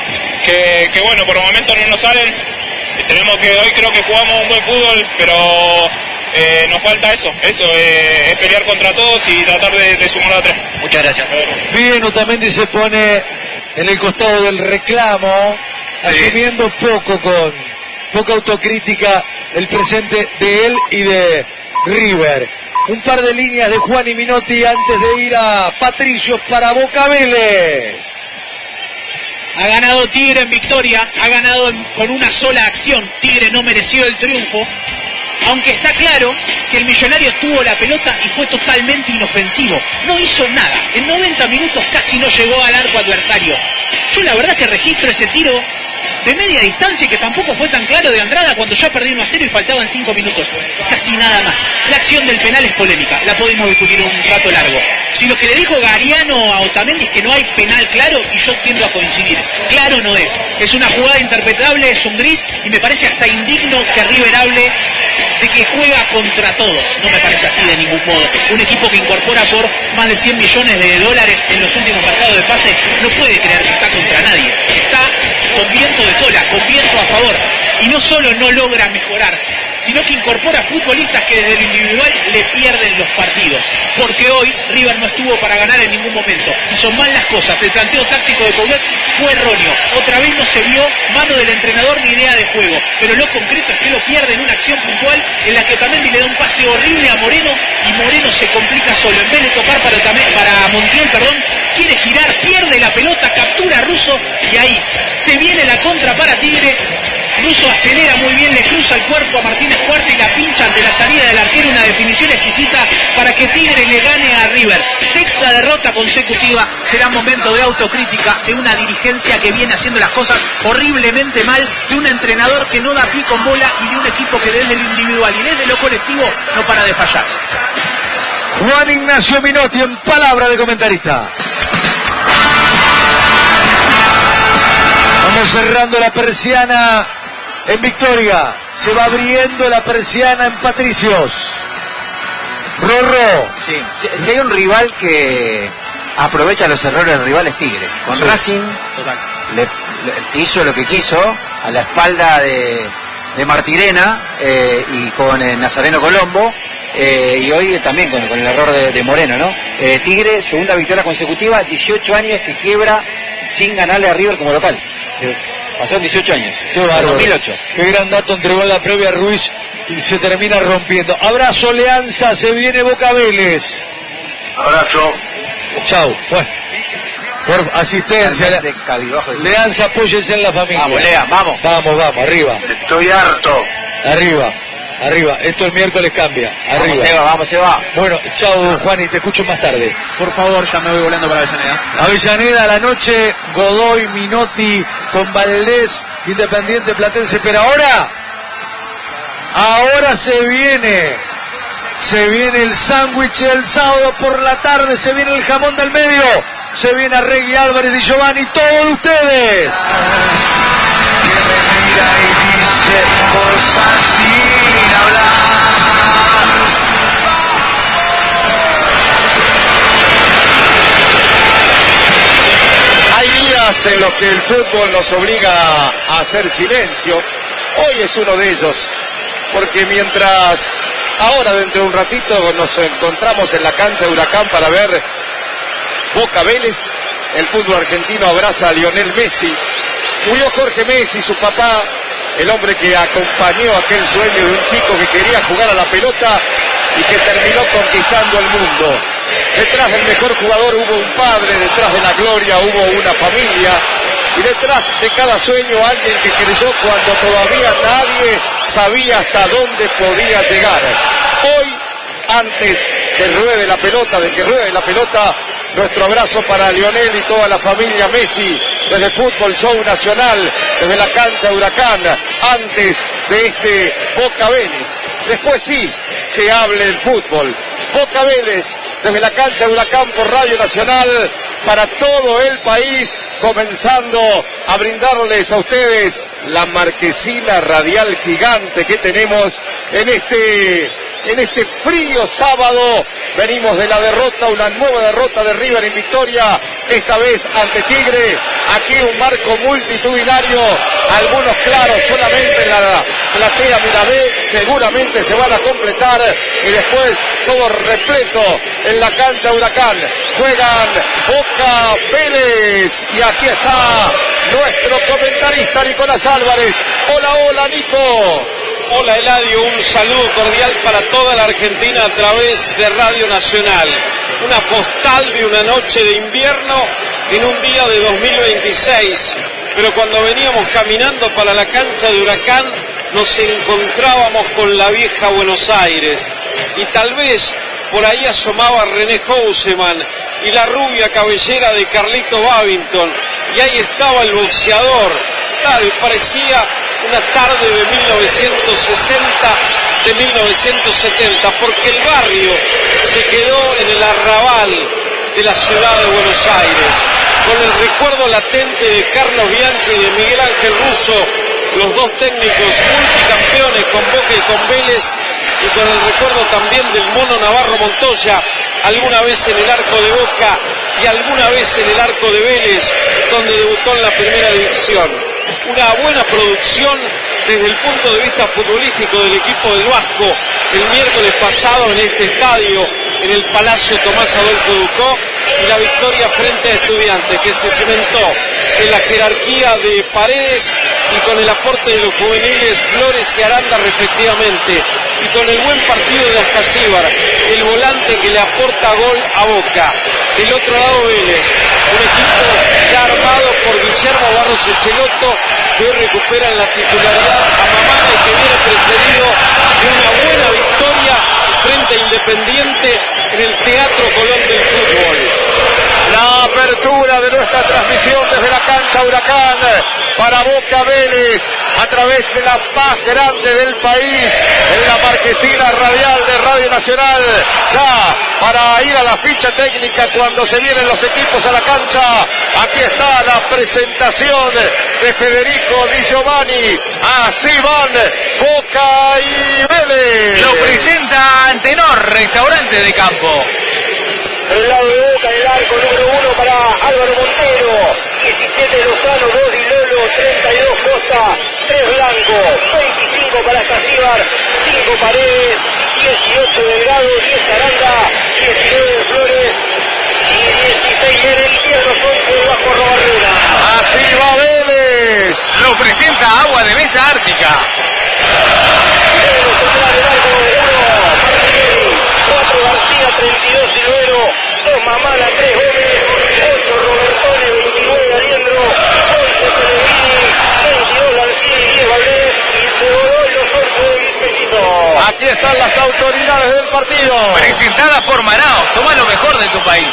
que, que bueno, por el momento no nos salen. Tenemos que, hoy creo que jugamos un buen fútbol, pero eh, nos falta eso, eso, eh, es pelear contra todos y tratar de, de sumar a tres. Muchas gracias. Bien, Otamendi se pone en el costado del reclamo, sí, asumiendo poco, con poca autocrítica el presente de él y de River. Un par de líneas de Juan y Minotti antes de ir a Patricios para Boca Vélez. Ha ganado Tigre en victoria, ha ganado en, con una sola acción. Tigre no mereció el triunfo, aunque está claro que el Millonario tuvo la pelota y fue totalmente inofensivo. No hizo nada, en noventa minutos casi no llegó al arco adversario. Yo la verdad que registro ese tiro de media distancia y que tampoco fue tan claro de Andrada cuando ya perdí uno a cero y faltaban cinco minutos. Casi nada más. La acción del penal es polémica, la podemos discutir un rato largo. Si lo que le dijo Gariano a Otamendi es que no hay penal claro, y yo tiendo a coincidir, claro no es. Es una jugada interpretable, es un gris, y me parece hasta indigno que River hable de que juega contra todos. No me parece así de ningún modo. Un equipo que incorpora por más de cien millones de dólares en los últimos mercados de pase no puede creer que está contra nadie. Está con viento de cola, con viento a favor. Y no solo no logra mejorar, sino que incorpora futbolistas que desde lo individual le pierden los partidos. Porque hoy River no estuvo para ganar en ningún momento. Y son mal las cosas. El planteo táctico de Coudet fue erróneo. Otra vez no se vio mano del entrenador ni idea de juego. Pero lo concreto es que lo pierde en una acción puntual en la que Otamendi le da un pase horrible a Moreno y Moreno se complica solo. En vez de tocar para, Otamendi, para Montiel, perdón, quiere girar, pierde la pelota, captura a Russo y ahí se viene la contra para Tigre. Russo acelera muy bien, le cruza el cuerpo a Martínez Cuarta y la pincha ante la salida del arquero. Una definición exquisita para que Tigre le gane a River. Sexta derrota consecutiva. Será momento de autocrítica de una dirigencia que viene haciendo las cosas horriblemente mal, de un entrenador que no da pie con bola y de un equipo que desde lo individual y desde lo colectivo no para de fallar. Juan Ignacio Minotti en palabra de comentarista. Vamos cerrando la persiana en Victoria, se va abriendo la persiana en Patricios. Rorro. Sí, si, si hay un rival que aprovecha los errores del rival es Tigre. Con sí. Racing le, le hizo lo que quiso a la espalda de, de Martirena eh, y con eh, Nazareno Colombo. Eh, y hoy también con, con el error de, de Moreno, ¿no? Eh, Tigre, segunda victoria consecutiva, dieciocho años que quiebra sin ganarle a River como local. Eh, pasaron dieciocho años. Qué bárbaro. dos mil ocho. Qué gran dato entregó en la previa Ruiz y se termina rompiendo. Abrazo, Leanza, se viene Boca Vélez. Abrazo. Chau. Bueno, por asistencia. Le, Leanza, apóyese en la familia. Vamos, Lea, vamos. Vamos, vamos, arriba. Estoy harto. Arriba. Arriba, esto el miércoles cambia. Arriba. Vamos, se va, vamos, se va. Bueno, chao, Juan, y te escucho más tarde. Por favor, ya me voy volando para Avellaneda. Avellaneda a la noche, Godoy, Minotti, con Valdés, Independiente Platense. Pero ahora, ahora se viene, se viene el sándwich el sábado por la tarde, se viene el jamón del medio, se viene Arregui, Álvarez y Giovanni, todos ustedes. Y dice cosas sin hablar. Hay días en los que el fútbol nos obliga a hacer silencio. Hoy es uno de ellos, porque mientras ahora dentro de un ratito nos encontramos en la cancha de Huracán para ver Boca Vélez, el fútbol argentino abraza a Lionel Messi. Murió Jorge Messi, su papá, el hombre que acompañó aquel sueño de un chico que quería jugar a la pelota y que terminó conquistando el mundo. Detrás del mejor jugador hubo un padre, detrás de la gloria hubo una familia y detrás de cada sueño alguien que creyó cuando todavía nadie sabía hasta dónde podía llegar. Hoy, antes que ruede la pelota, de que ruede la pelota, nuestro abrazo para Lionel y toda la familia Messi, desde Fútbol Show Nacional, desde la cancha de Huracán, antes de este Boca Vélez. Después sí, que hable el fútbol. Boca Vélez, desde la cancha de Huracán por Radio Nacional, para todo el país, comenzando a brindarles a ustedes la marquesina radial gigante que tenemos en este, en este frío sábado. Venimos de la derrota, una nueva derrota de River en Victoria, esta vez ante Tigre. Aquí un marco multitudinario algunos claros solamente en la platea Mirabé, seguramente se van a completar y después todo repleto en la cancha Huracán. Juegan Boca Vélez y aquí está nuestro comentarista Nicolás Álvarez. Hola, hola Nico. Hola Eladio, un saludo cordial para toda la Argentina a través de Radio Nacional. Una postal de una noche de invierno en un día de dos mil veintiséis. Pero cuando veníamos caminando para la cancha de Huracán nos encontrábamos con la vieja Buenos Aires. Y tal vez por ahí asomaba René Houseman y la rubia cabellera de Carlito Babington. Y ahí estaba el boxeador. Claro, y parecía una tarde de mil novecientos sesenta, de mil novecientos setenta, porque el barrio se quedó en el arrabal de la ciudad de Buenos Aires, con el recuerdo latente de Carlos Bianchi y de Miguel Ángel Russo, los dos técnicos multicampeones con Boca y con Vélez, y con el recuerdo también del Mono Navarro Montoya, alguna vez en el arco de Boca y alguna vez en el arco de Vélez, donde debutó en la primera división. Una buena producción desde el punto de vista futbolístico del equipo del Vasco el miércoles pasado en este estadio, en el Palacio Tomás Adolfo Ducó, y la victoria frente a Estudiantes, que se cimentó en la jerarquía de Paredes y con el aporte de los juveniles Flores y Aranda respectivamente, y con el buen partido de Ascasíbar, el volante que le aporta gol a Boca. Del otro lado Vélez, un equipo ya armado por Guillermo Barros Echelotto, que hoy recupera la titularidad a Mamana y que viene precedido de una buena victoria frente a Independiente en el Teatro Colón del fútbol. La apertura de nuestra transmisión desde la cancha Huracán para Boca Vélez a través de la más grande del país, en la marquesina radial de Radio Nacional, ya para ir a la ficha técnica cuando se vienen los equipos a la cancha. Aquí está la presentación de Federico Di Giovanni. Así van Boca y Vélez. Lo presenta Antenor, restaurante de campo. El lado de Boca, el arco número uno para Álvaro Montero, diecisiete Lozano, dos Di Lolo, treinta y dos Costa, tres Blanco, veinticinco para Ascasíbar, cinco Paredes, dieciocho Delgado, diez Aranda, diecinueve Flores y dieciséis en el izquierdo, once bajo Robarrera. Así va Vélez. Lo presenta Agua de Mesa Ártica. cuatro García, treinta y dos Silvero, dos Mamala, tres Gómez, ocho Robertone, veintinueve Aliendro, once Pellegrini, veintidós García y diez Valdés, y se voló los once del Pesito. Aquí están las autoridades del partido. Presentadas por Manao. Toma lo mejor de tu país.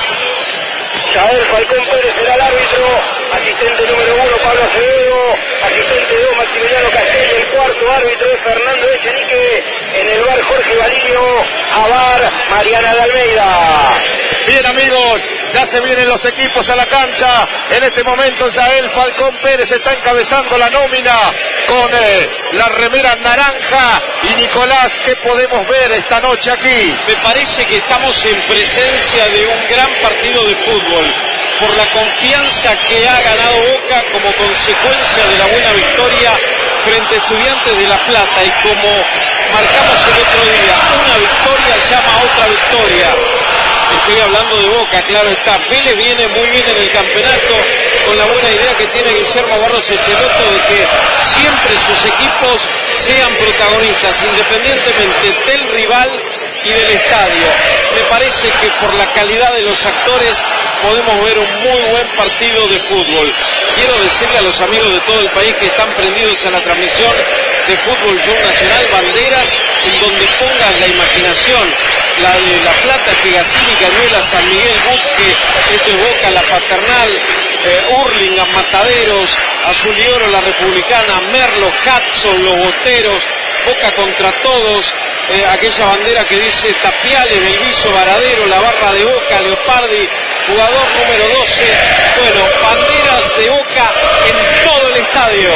Yael Falcón Pérez será el árbitro, asistente número uno Pablo Acevedo, asistente dos Maximiliano Castello, el cuarto árbitro es Fernando Echenique, en el bar Jorge Valinio, a bar Mariana de Almeida. Bien amigos, ya se vienen los equipos a la cancha. En este momento Yael Falcón Pérez está encabezando la nómina con eh, la remera naranja. Y Nicolás, ¿qué podemos ver esta noche aquí? Me parece que estamos en presencia de un gran partido de fútbol, por la confianza que ha ganado Boca como consecuencia de la buena victoria frente a Estudiantes de La Plata, y como marcamos el otro día, una victoria llama a otra victoria. Estoy hablando de Boca, claro está. Vélez viene muy bien en el campeonato, con la buena idea que tiene Guillermo Barros Echelotto de que siempre sus equipos sean protagonistas, independientemente del rival y del estadio. Me parece que por la calidad de los actores podemos ver un muy buen partido de fútbol. Quiero decirle a los amigos de todo el país que están prendidos a la transmisión de Fútbol Show Nacional, banderas en donde pongan la imaginación, la de La Plata, Pegasini, Cañuela, San Miguel, Busque, esto es Boca, La Paternal, eh, Hurlingham, Mataderos, Azul y Oro, La Republicana, Merlo, Hudson, Los Boteros, Boca contra todos, eh, aquella bandera que dice Tapiales, Belviso, Varadero, la barra de Boca, Leopardi, jugador número doce, bueno, banderas de Boca en todo el estadio.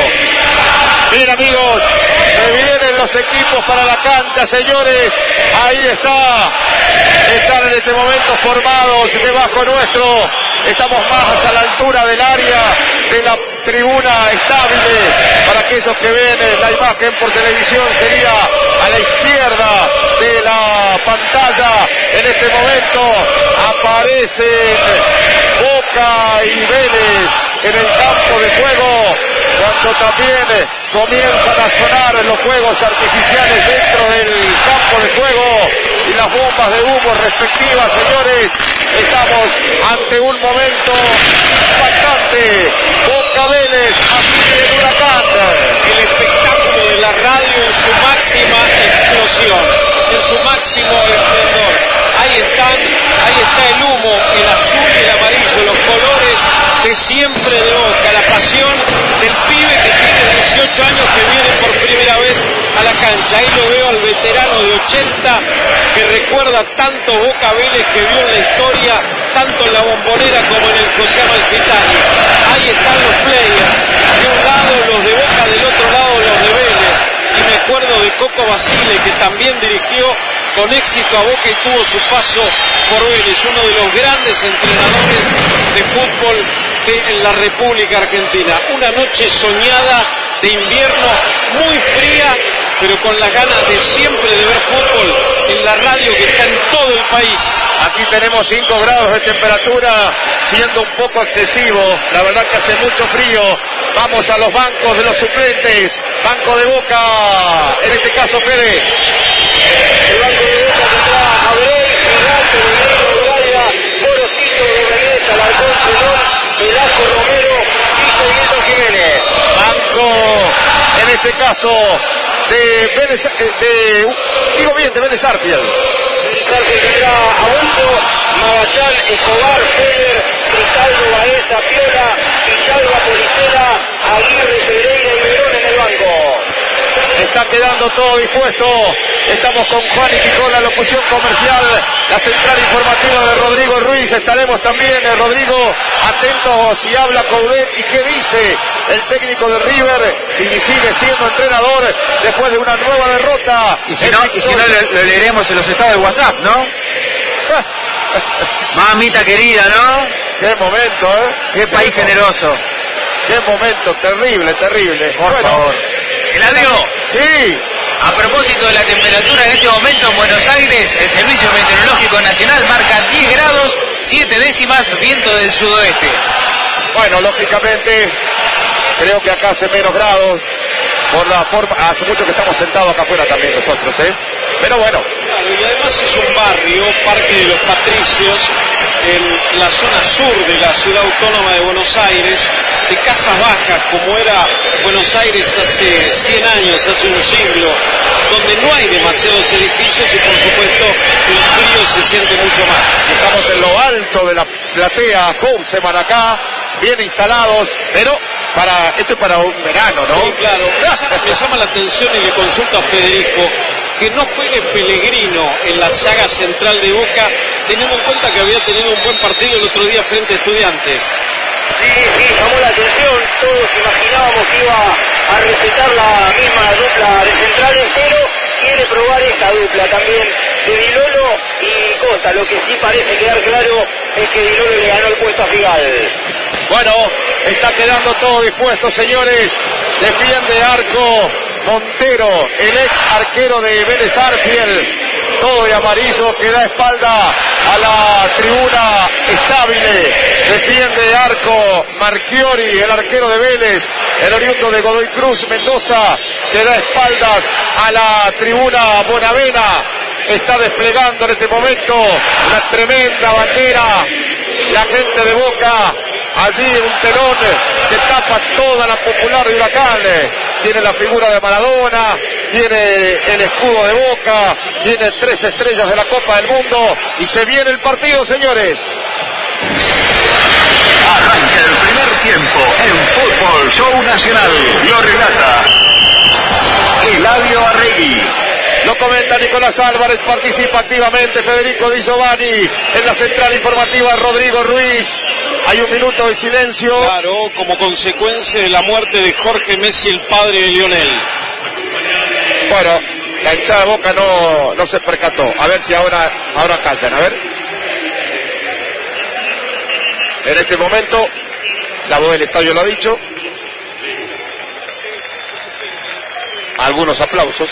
Bien amigos, se vienen los equipos para la cancha, señores. Ahí está. Están en este momento formados debajo nuestro. Estamos más a la altura del área de la tribuna estable Para aquellos que ven la imagen por televisión, sería a la izquierda de la pantalla. En este momento aparecen Boca y Vélez en el campo de juego, cuando también comienzan a sonar los fuegos artificiales dentro del campo de juego y las bombas de humo respectivas. Señores, estamos ante un momento impactante. Boca Vélez, así el Huracán. El espectáculo de la radio en su máxima explosión, en su máximo esplendor. Ahí están, ahí está el humo, el azul y el amarillo, los colores de siempre de Boca, la pasión del pibe que tiene dieciocho años que viene por primera vez a la cancha. Ahí lo veo al veterano de ochenta que recuerda tanto Boca Vélez que vio en la historia, tanto en la Bombonera como en el José Amalfitani. Ahí están los players, de un lado los de Boca, del otro lado los de Vélez. Y me acuerdo de Coco Basile, que también dirigió con éxito a Boca y tuvo su paso por Vélez, uno de los grandes entrenadores de fútbol de la República Argentina. Una noche soñada de invierno, muy fría, pero con las ganas de siempre de ver fútbol en la radio que está en todo el país. Aquí tenemos cinco grados de temperatura, siendo un poco excesivo. La verdad que hace mucho frío. Vamos a los bancos de los suplentes. Banco de Boca, en este caso Fede. El banco de Boca tendrá a Abreu, Gigante, Benito, Gaia, Morosito, Domenech, Alarcón, Colón, Velasco, Romero y Seguido Jiménez. Banco, en este caso, de Vélez, de, digo bien, de Vélez Arfield. Vélez Arfield tendrá a Hugo, Magallán, Escobar, Feller, Cristaldo, Baeza, Piola, Villalba, Policera, Aguirre, Pereira y Verón en el banco. Está quedando todo dispuesto. Estamos con Juan y Quijón, la locución comercial, la central informativa de Rodrigo Ruiz. Estaremos también, eh, Rodrigo, atentos si habla Coudet y qué dice el técnico de River, si sigue siendo entrenador después de una nueva derrota. Y si no, y si no lo, lo leeremos en los estados de WhatsApp, ¿no? Mamita querida, ¿no? Qué momento, ¿eh? Qué país Qué generoso. Qué momento, terrible, terrible. Por bueno, favor. Eladio, sí. a propósito de la temperatura en este momento en Buenos Aires, el Servicio Meteorológico Nacional marca diez grados, siete décimas, viento del sudoeste. Bueno, lógicamente, creo que acá hace menos grados, por la forma, hace mucho que estamos sentados acá afuera también nosotros, ¿eh? Pero bueno. Claro, y además es un barrio, Parque de los Patricios, en la zona sur de la ciudad autónoma de Buenos Aires, de casas bajas, como era Buenos Aires hace cien años, hace un siglo, donde no hay demasiados edificios y por supuesto el frío se siente mucho más. Estamos en lo alto de la platea Couseman acá, bien instalados, pero para esto es para un verano, ¿no? Sí, claro. Me llama la atención y le consulto a Federico que no juegue Pellegrino en la saga central de Boca, teniendo en cuenta que había tenido un buen partido el otro día frente a Estudiantes. Sí, sí, llamó la atención, todos imaginábamos que iba a respetar la misma dupla de centrales, pero quiere probar esta dupla también de Dilolo y Costa. Lo que sí parece quedar claro es que Dilolo le ganó el puesto a Figal. Bueno, está quedando todo dispuesto, señores. Defiende arco Montero, el ex arquero de Vélez Arfield, todo de amarillo, que da espalda a la tribuna estable. Defiende arco Marchiori, el arquero de Vélez, el oriundo de Godoy Cruz, Mendoza, que da espaldas a la tribuna Bonavena. Está desplegando en este momento una tremenda bandera. La gente de Boca, allí un telón que tapa toda la popular de Huracán. Tiene la figura de Maradona, tiene el escudo de Boca, tiene tres estrellas de la Copa del Mundo y se viene el partido, señores. Arranca el primer tiempo en Fútbol Show Nacional. Lo relata Eladio Arregui. Lo comenta Nicolás Álvarez, participa activamente Federico Di Giovanni, en la central informativa Rodrigo Ruiz. Hay un minuto de silencio. Claro, como consecuencia de la muerte de Jorge Messi, el padre de Lionel. Bueno, la hinchada de Boca no, no se percató. A ver si ahora, ahora callan, a ver. En este momento, la voz del estadio lo ha dicho. algunos aplausos.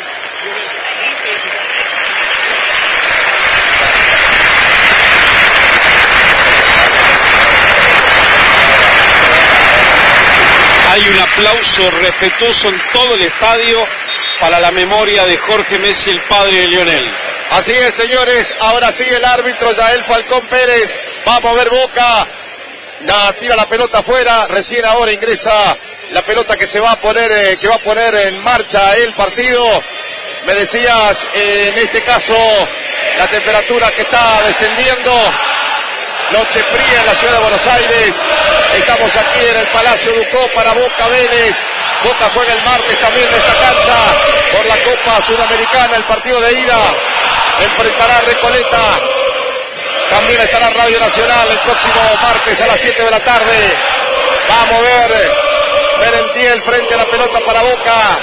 Hay un aplauso respetuoso en todo el estadio para la memoria de Jorge Messi, el padre de Lionel. Así es, señores, ahora sí el árbitro Yael Falcón Pérez va a mover Boca, la, tira la pelota afuera, recién ahora ingresa la pelota que se va a poner, eh, que va a poner en marcha el partido. Me decías, eh, en este caso, la temperatura que está descendiendo, noche fría en la ciudad de Buenos Aires, estamos aquí en el Palacio Ducó para Boca Vélez. Boca juega el martes también en esta cancha por la Copa Sudamericana, el partido de ida. Enfrentará a Recoleta. También estará Radio Nacional el próximo martes a las siete de la tarde. Va a mover Merentiel frente a la pelota para Boca.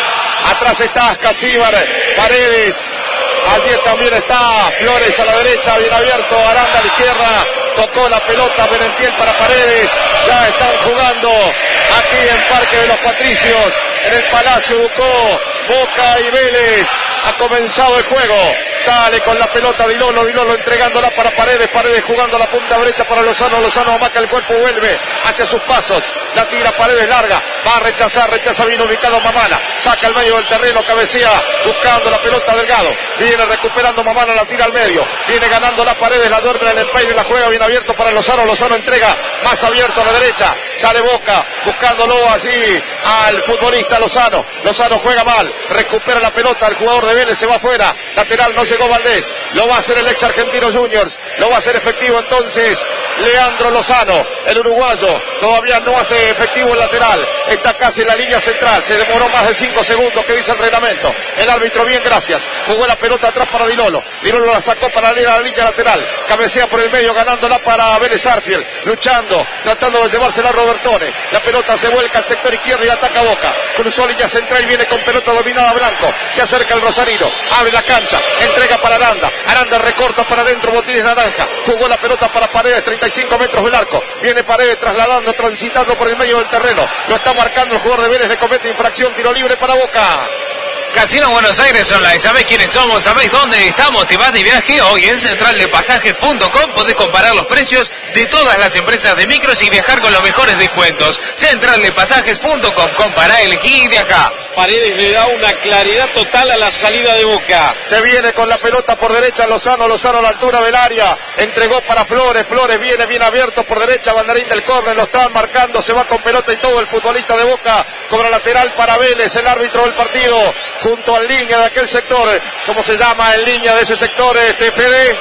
Atrás está Ascasíbar, Paredes. Allí también está Flores a la derecha, bien abierto, Aranda a la izquierda. Tocó la pelota Merentiel para Paredes. Ya están jugando aquí en Parque de los Patricios, en el Palacio Ducó. Boca y Vélez. Ha comenzado el juego. Sale con la pelota Dilolo, Dilolo entregándola para Paredes, Paredes jugando la punta derecha para Lozano, Lozano amaca el cuerpo, vuelve hacia sus pasos, la tira Paredes larga, va a rechazar, rechaza bien ubicado Mamana, saca al medio del terreno, cabecea, buscando la pelota Delgado, viene recuperando Mamana, la tira al medio, viene ganando la Paredes, la duerme en el empeine, la juega bien abierto para Lozano, Lozano entrega más abierto a la derecha, sale Boca, buscándolo allí al futbolista Lozano, Lozano juega mal, recupera la pelota, el jugador de Vélez se va afuera, lateral no llegó Valdés, lo va a hacer el ex Argentino Juniors, lo va a hacer efectivo entonces Leandro Lozano, el uruguayo, todavía no hace efectivo el lateral, está casi en la línea central, se demoró más de cinco segundos que dice el reglamento, el árbitro bien, gracias, jugó la pelota atrás para Dilolo, Dilolo la sacó para la línea lateral, cabecea por el medio ganándola para Vélez Arfiel, luchando, tratando de llevársela a Robertone, la pelota se vuelca al sector izquierdo y ataca Boca, cruzó línea central y viene con pelota dominada Blanco, se acerca el Rosarino, abre la cancha, entrega para Aranda, Aranda recorta para adentro, Botines naranja, jugó la pelota para Paredes, treinta y cinco metros del arco, viene Paredes trasladando, transitando por el medio del terreno, lo está marcando el jugador de Vélez, le comete infracción, tiro libre para Boca. Casino Buenos Aires Online, ¿sabés quiénes somos? ¿Sabés dónde estamos? ¿Te vas de viaje? Hoy en central de pasajes punto com podés comparar los precios de todas las empresas de micros y viajar con los mejores descuentos. central de pasajes punto com, compará, elegí y viajá. Paredes le da una claridad total a la salida de Boca. Se viene con la pelota por derecha Lozano, Lozano a la altura del área, entregó para Flores, Flores viene bien abierto por derecha, banderín del córner, lo están marcando, se va con pelota y todo el futbolista de Boca, cobra lateral para Vélez, el árbitro del partido, junto al línea de aquel sector, ¿cómo se llama en línea de ese sector, este Fede?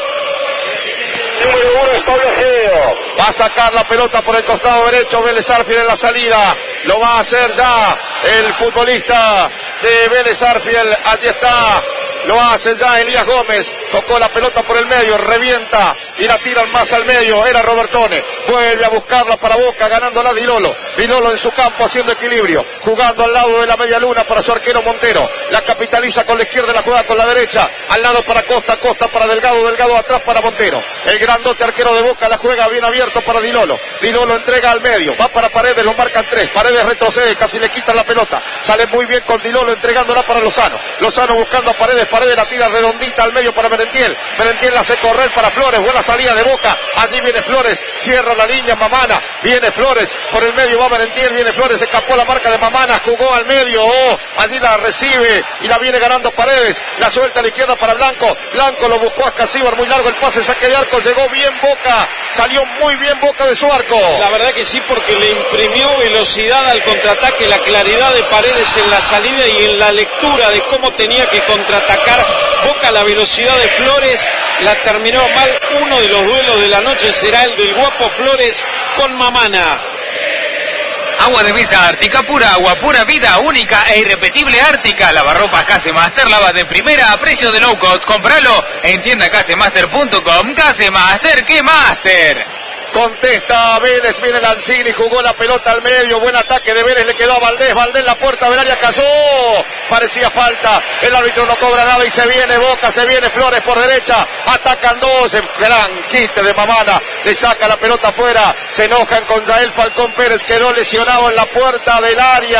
Va a sacar la pelota por el costado derecho Vélez Arfiel en la salida, lo va a hacer ya el futbolista de Vélez Arfiel, allí está, lo hace ya Elías Gómez, tocó la pelota por el medio, revienta y la tiran más al medio, era Robertone, vuelve a buscarla para Boca, ganándola Dilolo, Dilolo en su campo haciendo equilibrio, jugando al lado de la media luna para su arquero Montero, la capitaliza con la izquierda, la juega con la derecha, al lado para Costa, Costa para Delgado, Delgado atrás para Montero, el grandote arquero de Boca la juega bien abierto para Dilolo, Dilolo entrega al medio, va para Paredes, lo marcan tres, Paredes retrocede, casi le quitan la pelota, sale muy bien con Dilolo entregándola para Lozano, Lozano buscando a Paredes, Paredes la tira redondita al medio para Merentiel, Merentiel la hace correr para Flores, buena salida de Boca, allí viene Flores, cierra la línea Mamana, viene Flores, por el medio va Merentiel, viene Flores, escapó la marca de Mamana, jugó al medio, oh, allí la recibe y la viene ganando Paredes, la suelta a la izquierda para Blanco, Blanco lo buscó a Ascasíbar, muy largo el pase, saque de arco, llegó bien Boca, salió muy bien Boca de su arco. La verdad que sí, porque le imprimió velocidad al contraataque, la claridad de Paredes en la salida y en la lectura de cómo tenía que contraatacar Boca, la velocidad de Flores la terminó mal. Uno de los duelos de la noche será el del guapo Flores con Mamana. Agua de mesa Ártica, pura agua, pura vida, única e irrepetible Ártica. Lavarropas Casemaster, lava de primera a precio de low cost. Compralo en tienda casemaster punto com. Casemaster, ¿qué Master? Contesta Vélez, viene Lanzini, jugó la pelota al medio, buen ataque de Vélez, le quedó a Valdés, Valdés la puerta del área cayó, parecía falta, el árbitro no cobra nada y se viene Boca, se viene Flores por derecha, atacan dos, gran quite de Mamana, le saca la pelota afuera, se enojan con Yael Falcón Pérez, quedó lesionado en la puerta del área,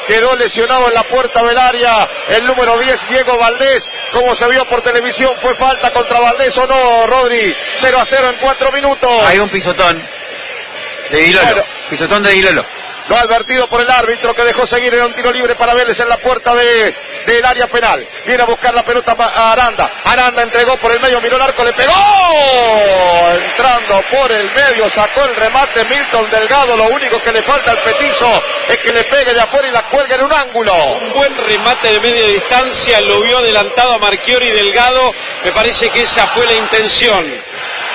quedó lesionado en la puerta del área el número diez, Diego Valdés. Como se vio por televisión, fue falta contra Valdés o no, Rodri. cero a cero en cuatro minutos. Hay un pisotón de Dilolo. Bueno, pisotón de Dilolo. Lo advertido por el árbitro que dejó seguir, era un tiro libre para Vélez en la puerta de, del área penal. Viene a buscar la pelota a Aranda. Aranda entregó por el medio, miró el arco, le pegó. Entrando por el medio, sacó el remate Milton Delgado. Lo único que le falta al petizo es que le pegue de afuera y la cuelgue en un ángulo. Un buen remate de media distancia, lo vio adelantado a Marchiori Delgado. Me parece que esa fue la intención.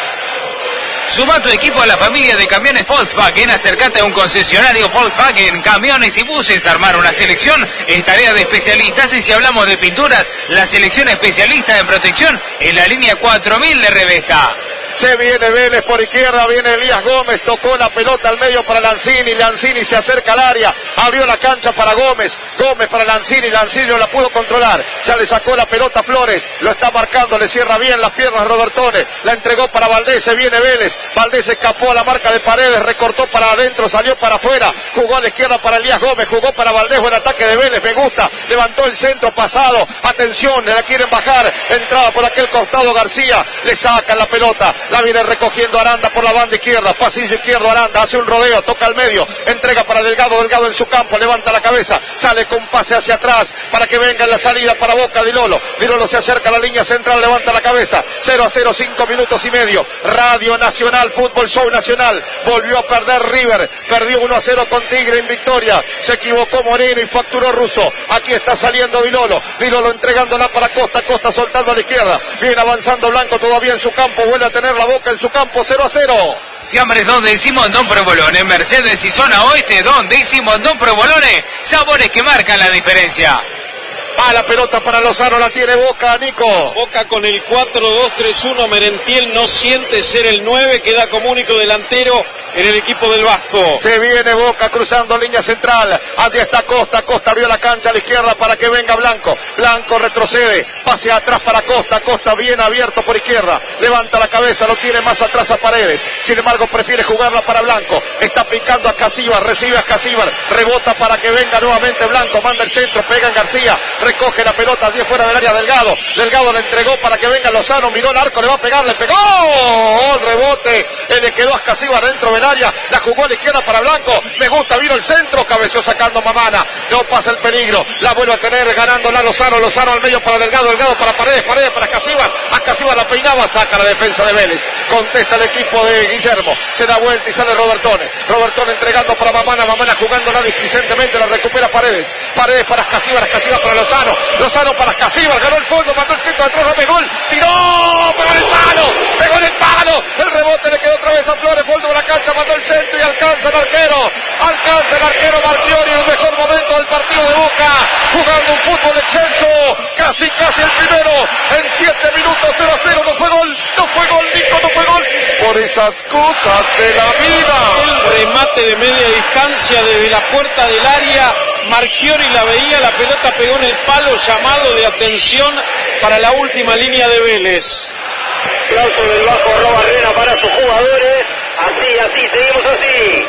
Suma tu equipo a la familia de camiones Volkswagen, acércate a un concesionario Volkswagen, camiones y buses. Armar una selección es tarea de especialistas, y si hablamos de pinturas, la selección especialista en protección en la línea cuatro mil de Revesta. Se viene Vélez por izquierda, viene Elías Gómez, tocó la pelota al medio para Lanzini, Lanzini se acerca al área, abrió la cancha para Gómez, Gómez para Lanzini, Lanzini no la pudo controlar, ya le sacó la pelota a Flores, lo está marcando, le cierra bien las piernas Robertone, la entregó para Valdés, se viene Vélez, Valdés escapó a la marca de Paredes, recortó para adentro, salió para afuera, jugó a la izquierda para Elías Gómez, jugó para Valdés, buen ataque de Vélez, me gusta, levantó el centro pasado, atención, la quieren bajar, entrada por aquel costado García, le sacan la pelota, la viene recogiendo Aranda por la banda izquierda, pasillo izquierdo Aranda, hace un rodeo, toca al medio, entrega para Delgado, Delgado en su campo, levanta la cabeza, sale con pase hacia atrás, para que venga en la salida para Boca Dilolo, Dilolo se acerca a la línea central, levanta la cabeza, cero a cero, cinco minutos y medio, Radio Nacional, Fútbol Show Nacional, volvió a perder River, perdió uno a cero con Tigre en Victoria, se equivocó Moreno y facturó Russo, aquí está saliendo Dilolo, Dilolo entregándola para Costa, Costa soltando a la izquierda, viene avanzando Blanco todavía en su campo, vuelve a tener la Boca en su campo, cero a cero. Fiambres Don Décimo, Don Provolone, Mercedes y Zona Oeste, Don Décimo, Don Provolone, sabores que marcan la diferencia. Va la pelota para Lozano, la tiene Boca, Nico. Boca con el cuatro dos tres uno, Merentiel no siente ser el nueve, queda como único delantero en el equipo del Vasco. Se viene Boca cruzando línea central, allí está Costa, Costa abrió la cancha a la izquierda para que venga Blanco, Blanco retrocede, pase atrás para Costa, Costa bien abierto por izquierda, levanta la cabeza, lo tiene más atrás a Paredes, sin embargo prefiere jugarla para Blanco, está picando a Casíbar, recibe a Casíbar, rebota para que venga nuevamente Blanco, manda el centro, pega en García, recoge la pelota allí fuera del área Delgado, Delgado le entregó para que venga Lozano, miró el arco, le va a pegar, le pegó, el rebote, eh, le quedó a Casíbar dentro del área, la jugó a la izquierda para Blanco, me gusta, vino el centro, cabeció sacando Mamana, no pasa el peligro, la vuelve a tener ganando la Lozano, Lozano al medio para Delgado, Delgado para Paredes, Paredes para Casíbar, a Casíbar la peinaba, saca la defensa de Vélez, contesta el equipo de Guillermo, se da vuelta y sale Robertone, Robertone entregando para Mamana, Mamana jugándola displicentemente, la recupera Paredes, Paredes para Casíbar, Casíbar para Lozano, Lozano para Casíbar, ganó el fondo, mandó el centro atrás, dame gol, tiró, pegó en el palo, pegó en el palo, el rebote le quedó otra vez a Flores, fondo de la cancha, mandó el centro y alcanza el arquero, alcanza el arquero Marchiori en el mejor momento del partido de Boca, jugando un fútbol excelso, casi casi el primero, en siete minutos, cero a cero, no fue gol, no fue gol, Nico, no fue gol, por esas cosas de la vida. El remate de media distancia desde la puerta del área, Marchiori la veía, la pelota pegó en el palo, llamado de atención para la última línea de Vélez. Aplauso del Bajo Roba Arena para sus jugadores, así, así, seguimos así.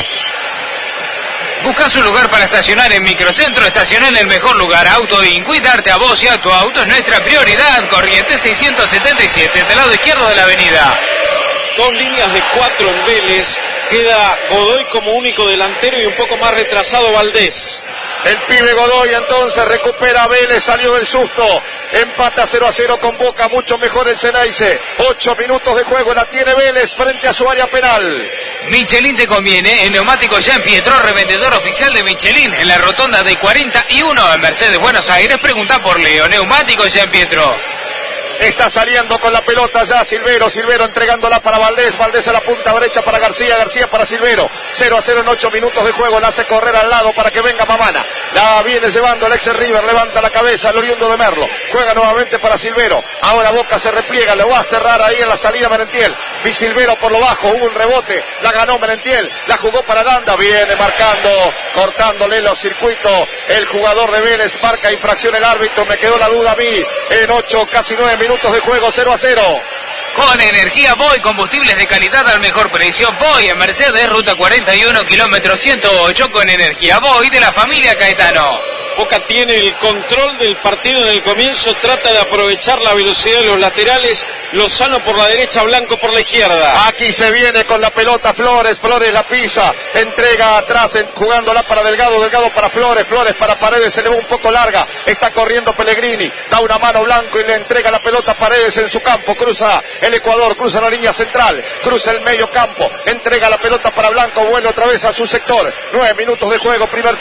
Buscas un lugar para estacionar en Microcentro, estaciona en el mejor lugar. Auto Inqui, darte a vos y a tu auto es nuestra prioridad. Corrientes seiscientos setenta y siete, del lado izquierdo de la avenida. Dos líneas de cuatro en Vélez, queda Godoy como único delantero y un poco más retrasado Valdés. El pibe Godoy entonces recupera a Vélez, salió del susto, empata cero a cero con Boca, mucho mejor el Ceneice, ocho minutos de juego, la tiene Vélez frente a su área penal. Michelin te conviene, el neumático Jean Pietro, revendedor oficial de Michelin, en la rotonda de cuarenta y uno en Mercedes, Buenos Aires, pregunta por Leo, neumático Jean Pietro. Está saliendo con la pelota ya Silvero, Silvero entregándola para Valdés, Valdés a la punta derecha para García, García para Silvero, cero a cero en ocho minutos de juego, la hace correr al lado para que venga Mamana, la viene llevando el ex River, levanta la cabeza, el oriundo de Merlo, juega nuevamente para Silvero, ahora Boca se repliega, lo va a cerrar ahí en la salida Merentiel, vi Silvero por lo bajo, hubo un rebote, la ganó Merentiel, la jugó para Danda, viene marcando, cortándole los circuitos, el jugador de Vélez, marca infracción el árbitro, me quedó la duda a mí, en ocho, casi nueve minutos de juego, cero a cero. Con energía Boy, combustibles de calidad al mejor precio. Boy en Mercedes, ruta cuarenta y uno, kilómetro ciento ocho, con energía Boy de la familia Caetano. Boca tiene el control del partido en el comienzo, trata de aprovechar la velocidad de los laterales. Lozano por la derecha, Blanco por la izquierda. Aquí se viene con la pelota Flores, Flores la pisa, entrega atrás, en, jugándola para Delgado, Delgado para Flores, Flores para Paredes, se le va un poco larga, está corriendo Pellegrini, da una mano Blanco y le entrega la pelota a Paredes en su campo, cruza el Ecuador, cruza la línea central, cruza el medio campo, entrega la pelota para Blanco, vuelve otra vez a su sector, nueve minutos de juego, primer